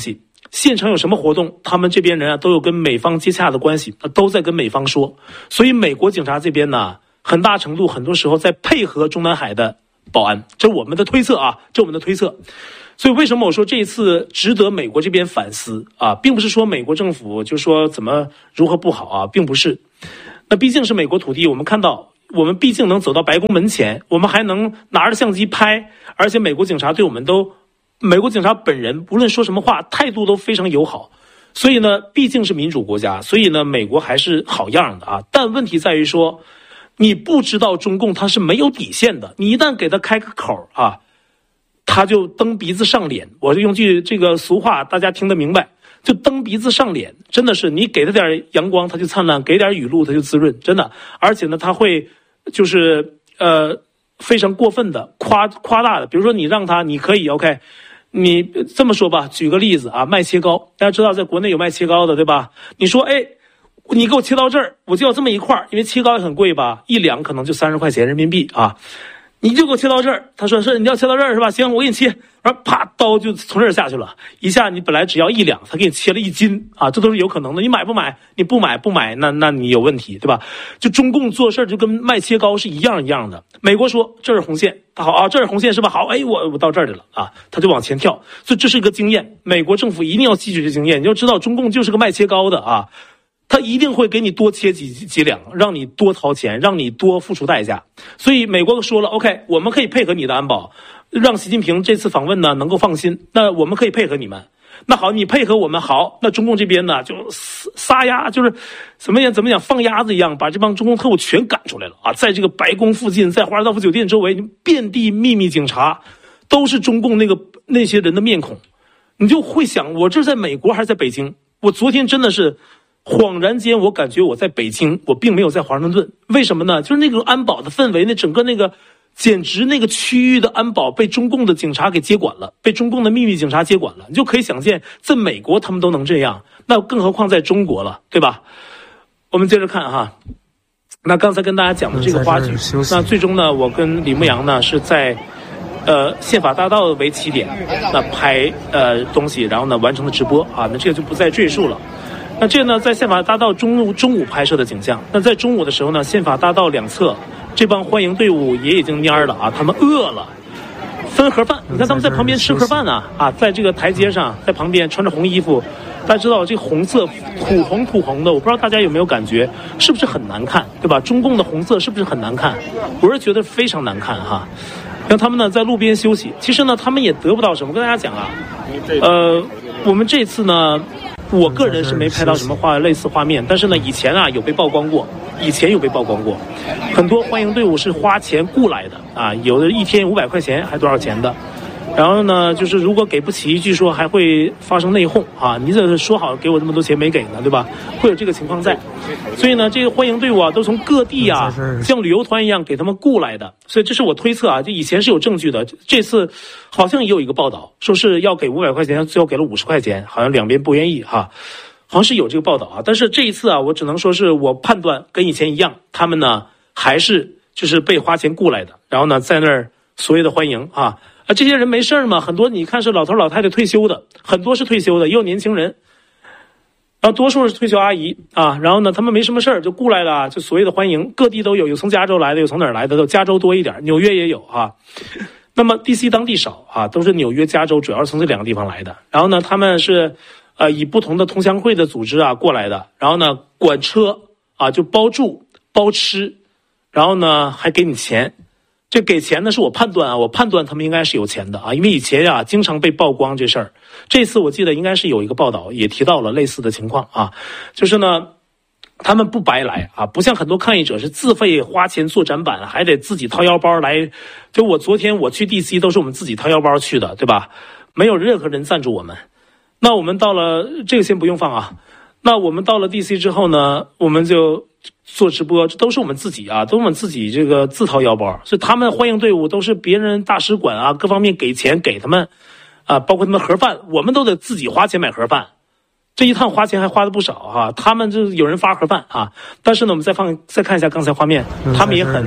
Speaker 1: 县城有什么活动，他们这边人啊都有跟美方接洽的关系，都在跟美方说。所以美国警察这边呢，很大程度很多时候在配合中南海的保安，这是我们的推测啊，这是我们的推测。所以为什么我说这一次值得美国这边反思啊，并不是说美国政府就说怎么如何不好啊，并不是。那毕竟是美国土地，我们看到我们毕竟能走到白宫门前，我们还能拿着相机拍，而且美国警察对我们都，美国警察本人无论说什么话态度都非常友好。所以呢，毕竟是民主国家，所以呢美国还是好样的啊。但问题在于说，你不知道中共他是没有底线的，你一旦给他开个口啊，他就蹬鼻子上脸。我用句这个俗话，大家听得明白，就蹬鼻子上脸。真的是你给他点阳光他就灿烂，给点雨露他就滋润，真的。而且呢他会就是非常过分的夸大的，比如说你让他，你可以 OK， 你这么说吧，举个例子啊，卖切糕，大家知道在国内有卖切糕的对吧？你说你给我切到这儿，我就要这么一块，因为切糕也很贵吧，一两可能就30块钱人民币啊。你就给我切到这儿，他说是你要切到这儿是吧？行，我给你切，然后啪，刀就从这儿下去了，一下你本来只要1两，他给你切了1斤啊，这都是有可能的。你买不买？你不买，那你有问题对吧？就中共做事就跟卖切糕是一样的。美国说这是红线，好啊，这是红线是吧？好，我到这儿来了啊，他就往前跳，所以这是一个经验。美国政府一定要吸取这经验，你要知道中共就是个卖切糕的啊。他一定会给你多切几两，让你多掏钱，让你多付出代价。所以美国说了 OK， 我们可以配合你的安保，让习近平这次访问呢能够放心，那我们可以配合你们。那好，你配合我们好，那中共这边呢就撒丫，就是怎么讲放鸭子一样，把这帮中共特务全赶出来了啊！在这个白宫附近，在华尔道夫酒店周围，遍地秘密警察，都是中共那些人的面孔。你就会想，我这是在美国还是在北京？我昨天真的是恍然间，我感觉我在北京，我并没有在华盛顿。为什么呢？就是那种安保的氛围，那整个简直那个区域的安保被中共的警察给接管了，被中共的秘密警察接管了。你就可以想见，在美国他们都能这样，那更何况在中国了，对吧？我们接着看哈。那刚才跟大家讲的这个花絮，那最终呢，我跟李牧阳呢是在宪法大道为起点，那拍东西，然后呢完成了直播啊，那这个就不再赘述了。那这呢，在宪法大道中午拍摄的景象。那在中午的时候呢，宪法大道两侧这帮欢迎队伍也已经蔫了啊，他们饿了，分盒饭。你看他们在旁边吃盒饭啊，在这个台阶上，在旁边穿着红衣服。大家知道这个红色土红的，我不知道大家有没有感觉，是不是很难看，对吧？中共的红色是不是很难看？我是觉得非常难看哈。让他们呢在路边休息，其实呢他们也得不到什么。跟大家讲啊，我们这次呢，我个人是没拍到什么类似画面，但是呢以前啊有被曝光过，很多欢迎队伍是花钱雇来的啊，有的一天500块钱还多少钱的。然后呢，就是如果给不齐，据说还会发生内讧啊！你这说好给我这么多钱没给呢，对吧？会有这个情况在。所以呢，这个欢迎队伍啊，都从各地啊，像旅游团一样给他们雇来的。所以这是我推测啊，就以前是有证据的。这次好像也有一个报道，说是要给500块钱，最后给了50块钱，好像两边不愿意哈，好像是有这个报道啊。但是这一次啊，我只能说是我判断跟以前一样，他们呢还是就是被花钱雇来的，然后呢在那儿所谓的欢迎啊。这些人没事嘛，很多你看是老头老太太退休的，很多是退休的，也有年轻人，然后多数是退休阿姨啊。然后呢，他们没什么事就雇来了，就所谓的欢迎，各地都有，有从加州来的，有从哪儿来的，都加州多一点，纽约也有啊。那么 DC 当地少啊，都是纽约、加州，主要是从这两个地方来的。然后呢，他们是以不同的同乡会的组织啊过来的，然后呢管车啊，就包住包吃，然后呢还给你钱。这给钱呢是我判断啊，我判断他们应该是有钱的啊，因为以前啊经常被曝光这事儿。这次我记得应该是有一个报道也提到了类似的情况啊，就是呢他们不白来啊，不像很多抗议者是自费花钱做展板，还得自己掏腰包来。就我昨天我去 DC 都是我们自己掏腰包去的，对吧？没有任何人赞助我们。那我们到了这个先不用放啊。那我们到了 DC 之后呢，我们就做直播，这都是我们自己啊，都是我们自己这个自掏腰包。所以他们欢迎队伍都是别人大使馆啊，各方面给钱给他们啊，包括他们盒饭，我们都得自己花钱买盒饭。这一趟花钱还花的不少哈，他们就有人发盒饭啊。但是呢，我们再看一下刚才画面，他们也很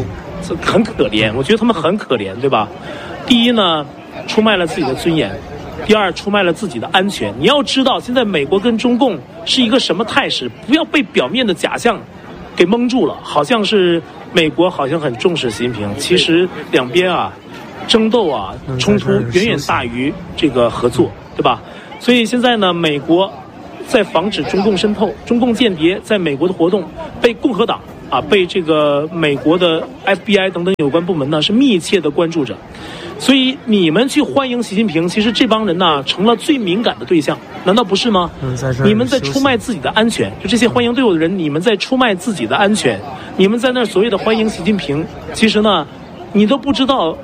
Speaker 1: 可怜，我觉得他们很可怜，对吧？第一呢，出卖了自己的尊严第二出卖了自己的安全。你要知道，现在美国跟中共是一个什么态势，不要被表面的假象给蒙住了，好像是美国好像很重视习近平，其实两边啊争斗啊冲突远远大于这个合作，对吧？所以现在呢，美国在防止中共渗透，中共间谍在美国的活动被共和党被这个美国的 FBI 等等有关部门呢是密切的关注着。所以你们去欢迎习近平，其实这帮人呢成了最敏感的对象，难道不是吗？你们在出卖自己的安全，就这些欢迎队伍的人，你们在出卖自己的安全，你们在那所谓的欢迎习近平，其实呢你都不知道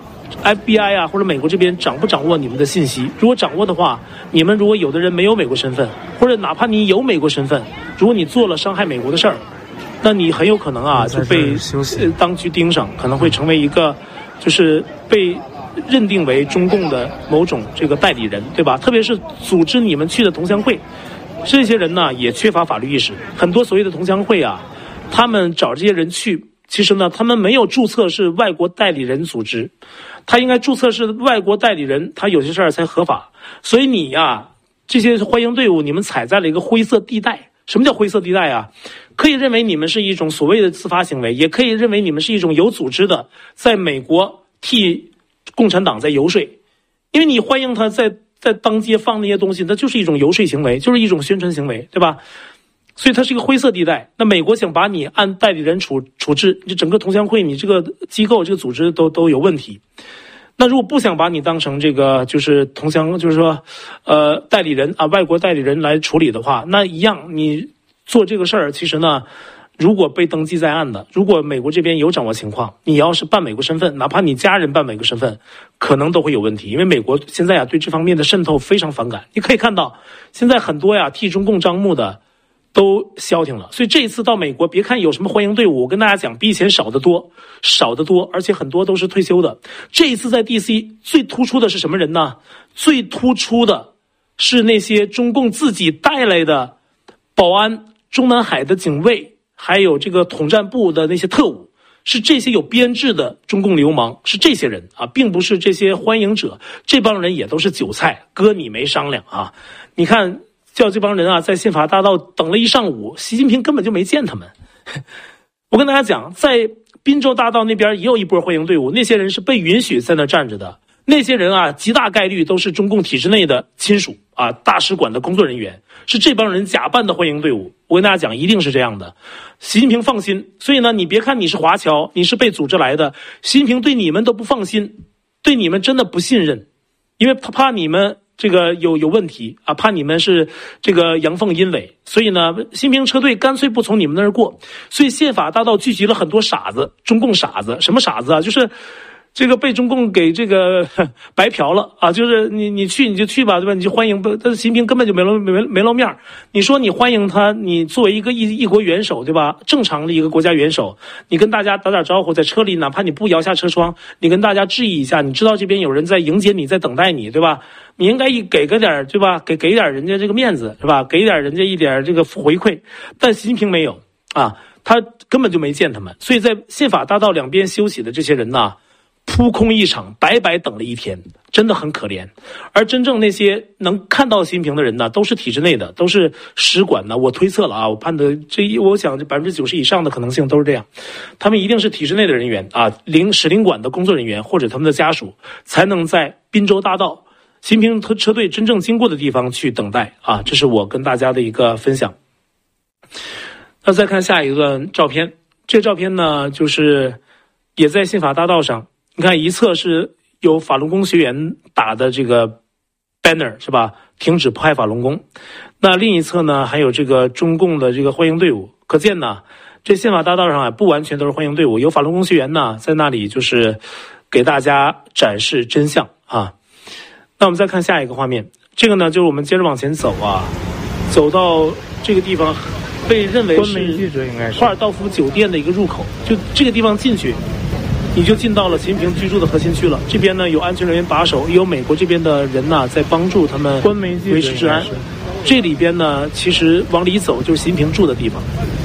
Speaker 1: FBI 或者美国这边掌不掌握你们的信息。如果掌握的话，你们如果有的人没有美国身份，或者哪怕你有美国身份，如果你做了伤害美国的事儿，那你很有可能就被当局盯上，可能会成为一个就是被认定为中共的某种这个代理人，对吧？特别是组织你们去的同乡会，这些人呢也缺乏法律意识。很多所谓的同乡会他们找这些人去，其实呢他们没有注册是外国代理人组织，他应该注册是外国代理人，他有些事儿才合法。所以你这些欢迎队伍，你们踩在了一个灰色地带。什么叫灰色地带可以认为你们是一种所谓的自发行为，也可以认为你们是一种有组织的在美国替共产党在游说。因为你欢迎他在当街放那些东西，那就是一种游说行为，就是一种宣传行为，对吧？所以它是一个灰色地带。那美国想把你按代理人处置，你整个同乡会，你这个机构这个组织都有问题。那如果不想把你当成这个就是同乡，就是说代理人外国代理人来处理的话，那一样你做这个事儿，其实呢如果被登记在案的，如果美国这边有掌握情况，你要是办美国身份，哪怕你家人办美国身份，可能都会有问题。因为美国现在对这方面的渗透非常反感。你可以看到现在很多替中共张目的都消停了。所以这一次到美国，别看有什么欢迎队伍，我跟大家讲比以前少得多，而且很多都是退休的。这一次在 DC 最突出的是什么人呢？最突出的是那些中共自己带来的保安、中南海的警卫，还有这个统战部的那些特务，是这些有编制的中共流氓，是这些人并不是这些欢迎者。这帮人也都是韭菜，哥你没商量你看叫这帮人在宪法大道等了一上午，习近平根本就没见他们。我跟大家讲，在滨州大道那边也有一波欢迎队伍，那些人是被允许在那站着的。那些人极大概率都是中共体制内的亲属大使馆的工作人员，是这帮人假扮的欢迎队伍。我跟大家讲，一定是这样的。习近平放心，所以呢，你别看你是华侨，你是被组织来的，习近平对你们都不放心，对你们真的不信任，因为他怕你们这个有问题怕你们是这个阳奉阴违，所以呢，习近平车队干脆不从你们那儿过。所以宪法大道聚集了很多傻子，中共傻子。什么傻子就是这个被中共给这个白嫖了就是你去你就去吧，对吧？你就欢迎，但是习近平根本就没露面。你说你欢迎他，你作为一个一国元首，对吧？正常的一个国家元首，你跟大家打点招呼，在车里哪怕你不摇下车窗，你跟大家致意一下，你知道这边有人在迎接你，在等待你，对吧？你应该给个点，对吧？给点人家这个面子，是吧？给点人家一点这个回馈。但习近平没有他根本就没见他们。所以在宪法大道两边休息的这些人呢，扑空一场，白白等了一天，真的很可怜。而真正那些能看到习近平的人呢，都是体制内的，都是使馆的。我推测了我判的我想这90%以上的可能性都是这样，他们一定是体制内的人员使领馆的工作人员或者他们的家属，才能在滨州大道习近平车队真正经过的地方去等待这是我跟大家的一个分享。那再看下一段照片，这个照片呢，就是也在宪法大道上。你看一侧是有法轮功学员打的这个 banner 是吧？停止迫害法轮功。那另一侧呢，还有这个中共的这个欢迎队伍。可见呢，这宪法大道上不完全都是欢迎队伍，有法轮功学员呢在那里就是给大家展示真相那我们再看下一个画面，这个呢就是我们接着往前走走到这个地方，被认为是华尔道夫酒店的一个入口，就这个地方进去。你就进到了习近平居住的核心区了。这边呢有安全人员把守，也有美国这边的人在帮助他们维持治安。这里边呢其实往里走就是习近平住的地方。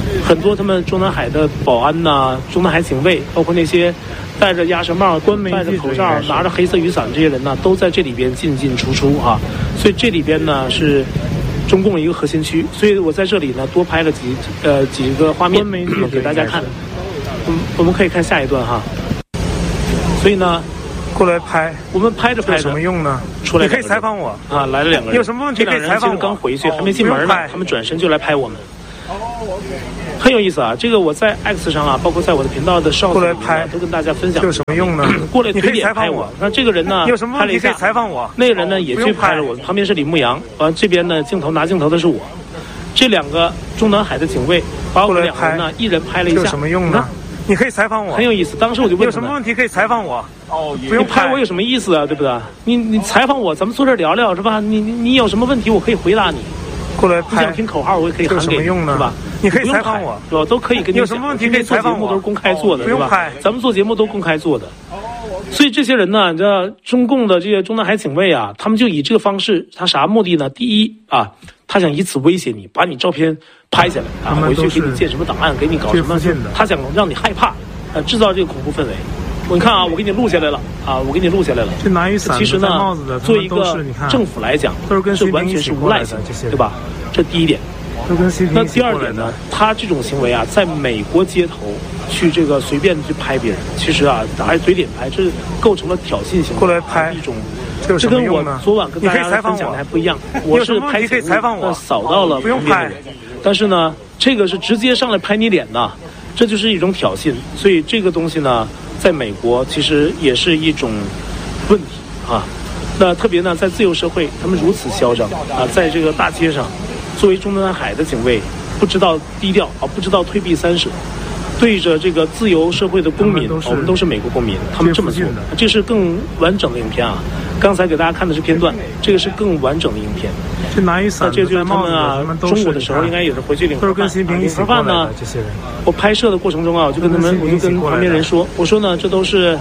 Speaker 1: 很多他们中南海的保安呐、中南海警卫，包括那些戴着鸭舌帽、戴着口罩、拿着黑色雨伞这些人呢，都在这里边进进出出啊。所以这里边呢是中共一个核心区，所以我在这里呢多拍了几个画面给大家看。我们可以看下一段哈。所以呢，
Speaker 2: 过来拍，
Speaker 1: 我们拍着
Speaker 2: 有什么用呢？
Speaker 1: 出来
Speaker 2: 你可以采访我
Speaker 1: 啊，来了两个人，
Speaker 2: 有什么问题可以采访我？
Speaker 1: 这两人其实刚回去，还没进门呢，他们转身就来拍我们。很有意思啊！这个我在 X 上啊，包括在我的频道的上
Speaker 2: 过来拍，
Speaker 1: 都跟大家分享。
Speaker 2: 有什么用呢？
Speaker 1: 过来推点拍我。那这个人呢，
Speaker 2: 有什么问题可以采访我？
Speaker 1: 那个人呢也去拍了我，旁边是李牧阳，完这边呢拿镜头的是我。这两个中南海的警卫把我们两人呢一人拍了一下。
Speaker 2: 有什么用呢？你可以采访我。
Speaker 1: 很有意思。当时我就问
Speaker 2: 有什么问题可以采访我？不用
Speaker 1: 拍我有什么意思啊？对不对？你采访我，咱们坐这聊聊是吧？你有什么问题我可以回答你。
Speaker 2: 过来拍，
Speaker 1: 你想听口号我也可以喊给你，是吧？
Speaker 2: 你可以采访我，
Speaker 1: 是吧？都可以跟你
Speaker 2: 有什么问题可以采访我，
Speaker 1: 都是公开做的，
Speaker 2: 不用拍。
Speaker 1: 咱们做节目都公开做的。所以这些人呢，你知道中共的这些中南海警卫啊，他们就以这个方式，他啥目的呢？第一啊，他想以此威胁你，把你照片拍下来啊，回去给你建什么档案，给你搞什么，他想让你害怕，制造这个恐怖氛围。你看啊，我给你录下来了啊，我给你录下来了。
Speaker 2: 这拿雨伞、
Speaker 1: 其实呢，作为一个政府来讲，是完全是无赖性，对吧？这第一点。那第二点呢，他这种行为啊，在美国街头去这个随便去拍别人，其实啊，还是嘴脸拍，这构成了挑衅行为。
Speaker 2: 过来拍
Speaker 1: 一种，这跟我昨晚跟大家分享的还不一样。我是拍节目，扫到了旁边的人，但是呢，这个是直接上来拍你脸呐，这就是一种挑衅。所以这个东西呢，在美国其实也是一种问题啊。那特别呢，在自由社会，他们如此嚣张啊，在这个大街上，作为中南海的警卫，不知道低调啊，不知道退避三舍，对着这个自由社会的公民，我们都是美国公民，他们这么做，这是更完整的影片啊。刚才给大家看的是片段，这个是更完整的影片。
Speaker 2: 这拿雨伞，
Speaker 1: 这就是他们啊，中午的时候应该也是回去领盒饭。领盒饭呢，我拍摄的过程中啊，我就跟旁边人说，我说呢，这都是，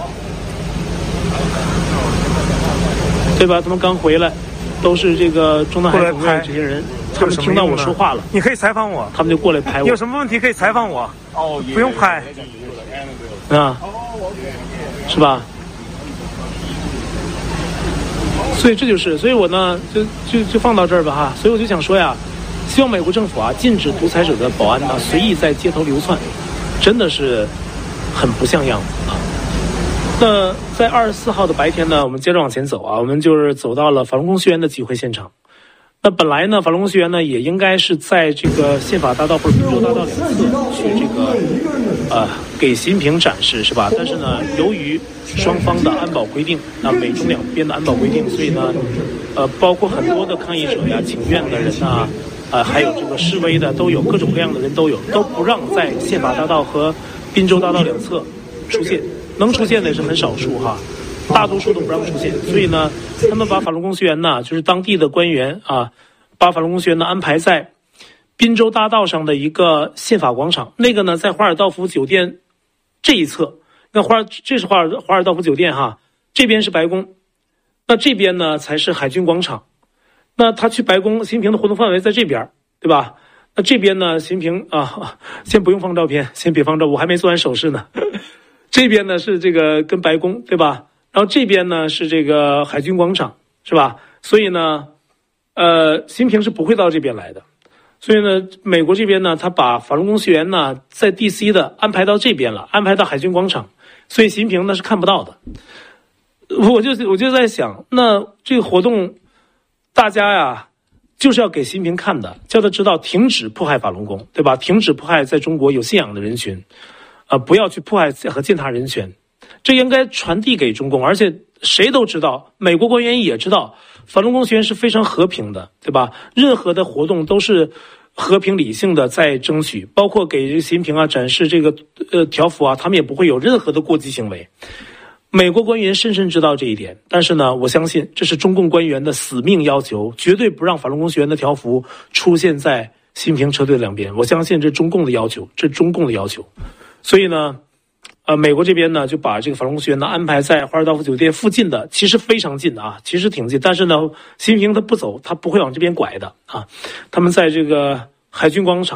Speaker 1: 对吧？他们刚回来，都是这个中南海警卫这些人，他们听到我说话了，
Speaker 2: 你可以采访我，
Speaker 1: 他们就过来拍我。
Speaker 2: 有什么问题可以采访我？不用拍，
Speaker 1: 啊，是吧？所以这就是，所以我呢就放到这儿吧哈。所以我就想说呀，希望美国政府啊禁止独裁者的保安呢随意在街头流窜，真的是很不像样子啊。那在24号的白天呢，我们接着往前走啊，我们就是走到了法轮功学员的集会现场。那本来呢，法轮功学员呢也应该是在这个宪法大道或者滨州大道两侧去这个给习近平展示是吧？但是呢，由于双方的安保规定啊，美中两边的安保规定，所以呢，包括很多的抗议者呀、请愿的人呐，还有这个示威的都有，各种各样的人都有，都不让在宪法大道和滨州大道两侧出现，能出现的也是很少数哈。大多数都不让出现，所以呢，他们把法轮功学员呢，就是当地的官员啊，把法轮功学员呢安排在滨州大道上的一个宪法广场，那个呢在华尔道夫酒店这一侧，那这是华尔道夫酒店哈，这边是白宫，那这边呢才是海军广场，那他去白宫，习近平的活动范围在这边，对吧？那这边呢，习近平啊，先不用放照片，先别放照，我还没做完手势呢，这边呢是这个跟白宫，对吧？然后这边呢是这个海军广场，是吧？所以呢，习近平是不会到这边来的。所以呢，美国这边呢，他把法轮功学员呢在 DC 的安排到这边了，安排到海军广场，所以习近平呢是看不到的。我就在想，那这个活动，大家呀就是要给习近平看的，叫他知道停止迫害法轮功，对吧？停止迫害在中国有信仰的人群，不要去迫害和践踏人权。这应该传递给中共，而且谁都知道，美国官员也知道，法轮功学员是非常和平的，对吧？任何的活动都是和平理性的在争取，包括给习近平啊展示这个条幅啊，他们也不会有任何的过激行为。美国官员深深知道这一点，但是呢，我相信这是中共官员的死命要求，绝对不让法轮功学员的条幅出现在习近平车队的两边。我相信这是中共的要求，这是中共的要求。所以呢，美国这边呢就把这个法轮功学员呢安排在华尔道夫酒店附近的，其实非常近啊，其实挺近，但是呢，习近平他不走，他不会往这边拐的啊。他们在这个海军广场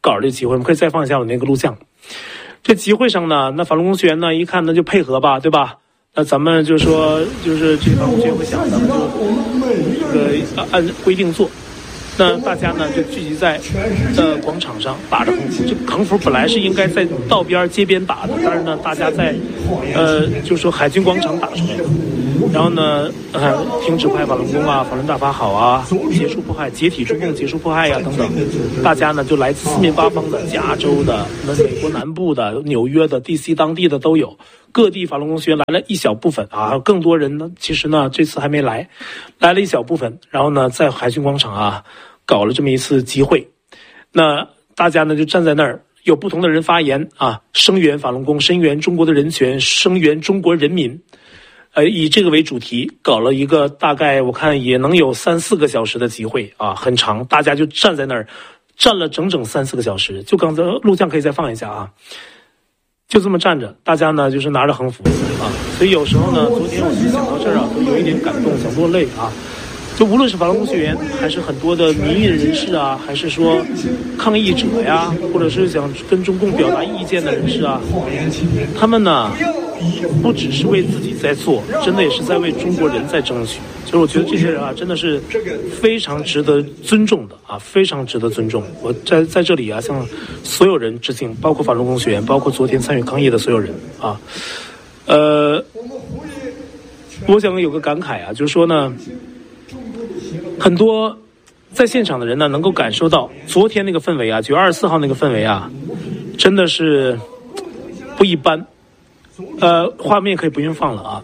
Speaker 1: 搞这集会，我们可以再放一下我那个录像。这集会上呢，那法轮功学员呢一看那就配合吧，对吧？那咱们就说就是这法轮功学员会想，咱们就这个按规定做。那大家呢就聚集在广场上打着横幅。这横幅本来是应该在道边街边打的，但是呢大家在就是说海军广场打出来的。然后呢停止迫害法轮功啊，法轮大法好啊，结束迫害，解体中共，结束迫害呀等等。大家呢就来自四面八方的，加州的、美国南部的、纽约的、DC 当地的都有。各地法轮功学员来了一小部分啊，更多人呢其实呢这次还没来了一小部分。然后呢在海军广场啊搞了这么一次集会。那大家呢就站在那儿，有不同的人发言啊，声援法轮功，声援中国的人权，声援中国人民。以这个为主题搞了一个大概我看也能有3-4个小时的集会啊，很长，大家就站在那儿站了整整3-4个小时。就刚才录像可以再放一下啊，就这么站着，大家呢就是拿着横幅啊。所以有时候呢，昨天我就想到这儿啊，都有一点感动，想落泪啊。就无论是法轮功学员，还是很多的民运人士啊，还是说抗议者呀，或者是想跟中共表达意见的人士啊，他们呢不只是为自己在做，真的也是在为中国人在争取。所以我觉得这些人啊，真的是非常值得尊重的啊，非常值得尊重。我在这里啊，向所有人致敬，包括法轮功学员，包括昨天参与抗议的所有人啊。我想有个感慨啊，就是说呢，很多在现场的人呢，能够感受到昨天那个氛围啊，9月24号那个氛围啊，真的是不一般。画面可以不用放了啊。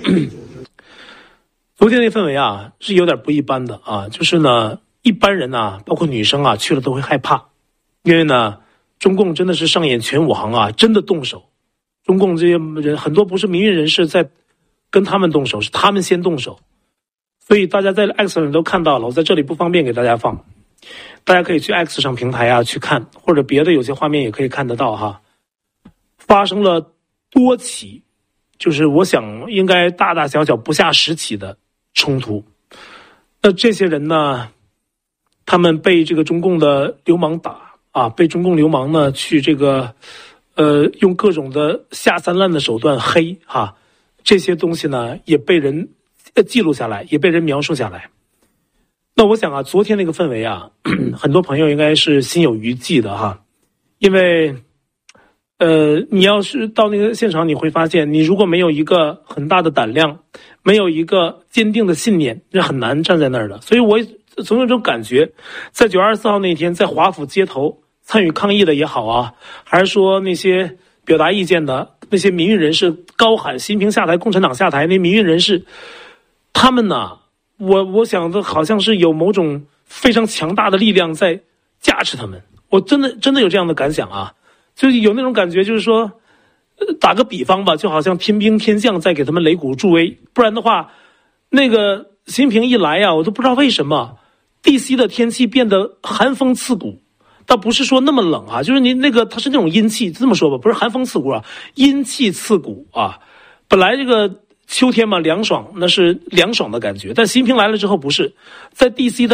Speaker 1: 昨天那氛围啊，是有点不一般的啊，就是呢，一般人啊，包括女生啊，去了都会害怕，因为呢，中共真的是上演全武行啊，真的动手。中共这些人很多不是民运人士在跟他们动手，是他们先动手。所以大家在 X 上都看到了，我在这里不方便给大家放，大家可以去 X 上平台啊去看，或者别的有些画面也可以看得到哈。发生了多起，就是我想应该大大小小不下10起的冲突。那这些人呢，他们被这个中共的流氓打啊，被中共流氓呢去这个用各种的下三滥的手段黑哈，这些东西呢也被人记录下来，也被人描述下来。那我想啊，昨天那个氛围啊，很多朋友应该是心有余悸的哈，因为你要是到那个现场，你会发现，你如果没有一个很大的胆量，没有一个坚定的信念，是很难站在那儿的。所以我总有这种感觉，在9月24号那天，在华府街头参与抗议的也好啊，还是说那些表达意见的那些民运人士高喊习近平下台，共产党下台，那民运人士，他们呢，我想的好像是有某种非常强大的力量在加持他们。我真的有这样的感想啊。就是有那种感觉，就是说，打个比方吧，就好像天兵天将在给他们擂鼓助威，不然的话，那个习近平一来啊，我都不知道为什么 DC 的天气变得寒风刺骨，倒不是说那么冷啊，就是你那个它是那种阴气，这么说吧，不是寒风刺骨啊，阴气刺骨啊。本来这个秋天嘛凉爽，那是凉爽的感觉，但习近平来了之后不是，在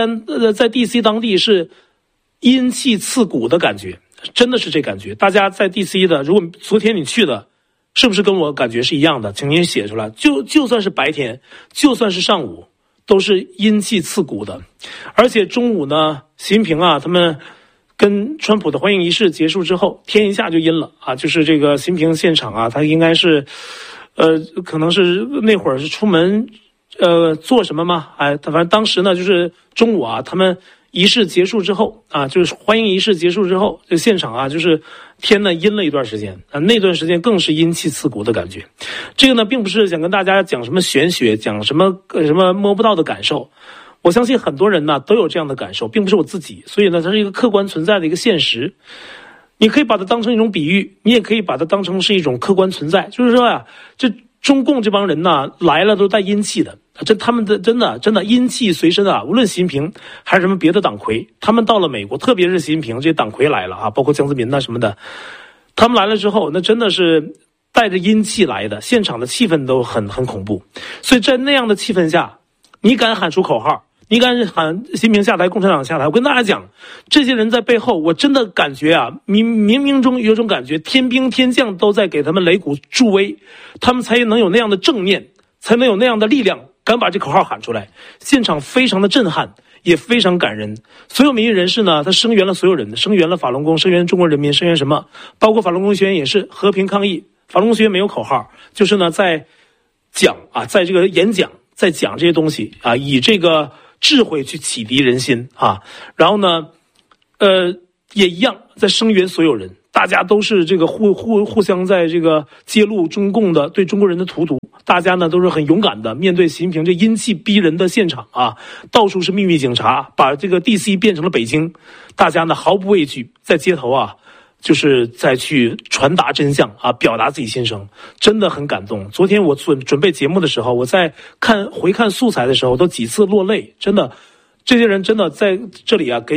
Speaker 1: DC 当地是阴气刺骨的感觉。真的是这感觉，大家在 DC 的，如果昨天你去的，是不是跟我感觉是一样的？请您写出来。就算是白天，就算是上午，都是阴气刺骨的。而且中午呢，习近平啊，他们跟川普的欢迎仪式结束之后，天一下就阴了啊！就是这个习近平现场啊，他应该是，可能是那会儿是出门，做什么吗？哎，反正当时呢，就是中午啊，他们仪式结束之后啊，就是欢迎仪式结束之后，这现场啊，就是天呢阴了一段时间啊，那段时间更是阴气刺骨的感觉。这个呢，并不是想跟大家讲什么玄学，讲什么摸不到的感受。我相信很多人呢都有这样的感受，并不是我自己，所以呢，它是一个客观存在的一个现实。你可以把它当成一种比喻，你也可以把它当成是一种客观存在。就是说呀，这中共这帮人呢来了都带阴气的。他们的真的阴气随身啊！无论习近平还是什么别的党魁，他们到了美国，特别是习近平这些党魁来了啊，包括江泽民呐什么的，他们来了之后，那真的是带着阴气来的，现场的气氛都很恐怖。所以在那样的气氛下，你敢喊出口号， 你敢喊习近平下台，共产党下台？我跟大家讲，这些人在背后，我真的感觉啊，冥冥中有种感觉，天兵天将都在给他们擂鼓助威，他们才能有那样的正念，才能有那样的力量，敢把这口号喊出来。现场非常的震撼，也非常感人。所有民运人士呢，他声援了所有人，声援了法轮功，声援中国人民，声援什么？包括法轮功学员也是和平抗议。法轮功学员没有口号，就是呢在讲啊，在这个演讲，在讲这些东西啊，以这个智慧去启迪人心啊。然后呢，也一样在声援所有人，大家都是这个互相在这个揭露中共的对中国人的荼毒。大家呢都是很勇敢的面对习近平这阴气逼人的现场啊，到处是秘密警察，把这个 DC 变成了北京，大家呢毫不畏惧，在街头啊，就是再去传达真相啊，表达自己心声，真的很感动。昨天我准备节目的时候，我在回看素材的时候，都几次落泪，真的，这些人真的在这里啊，给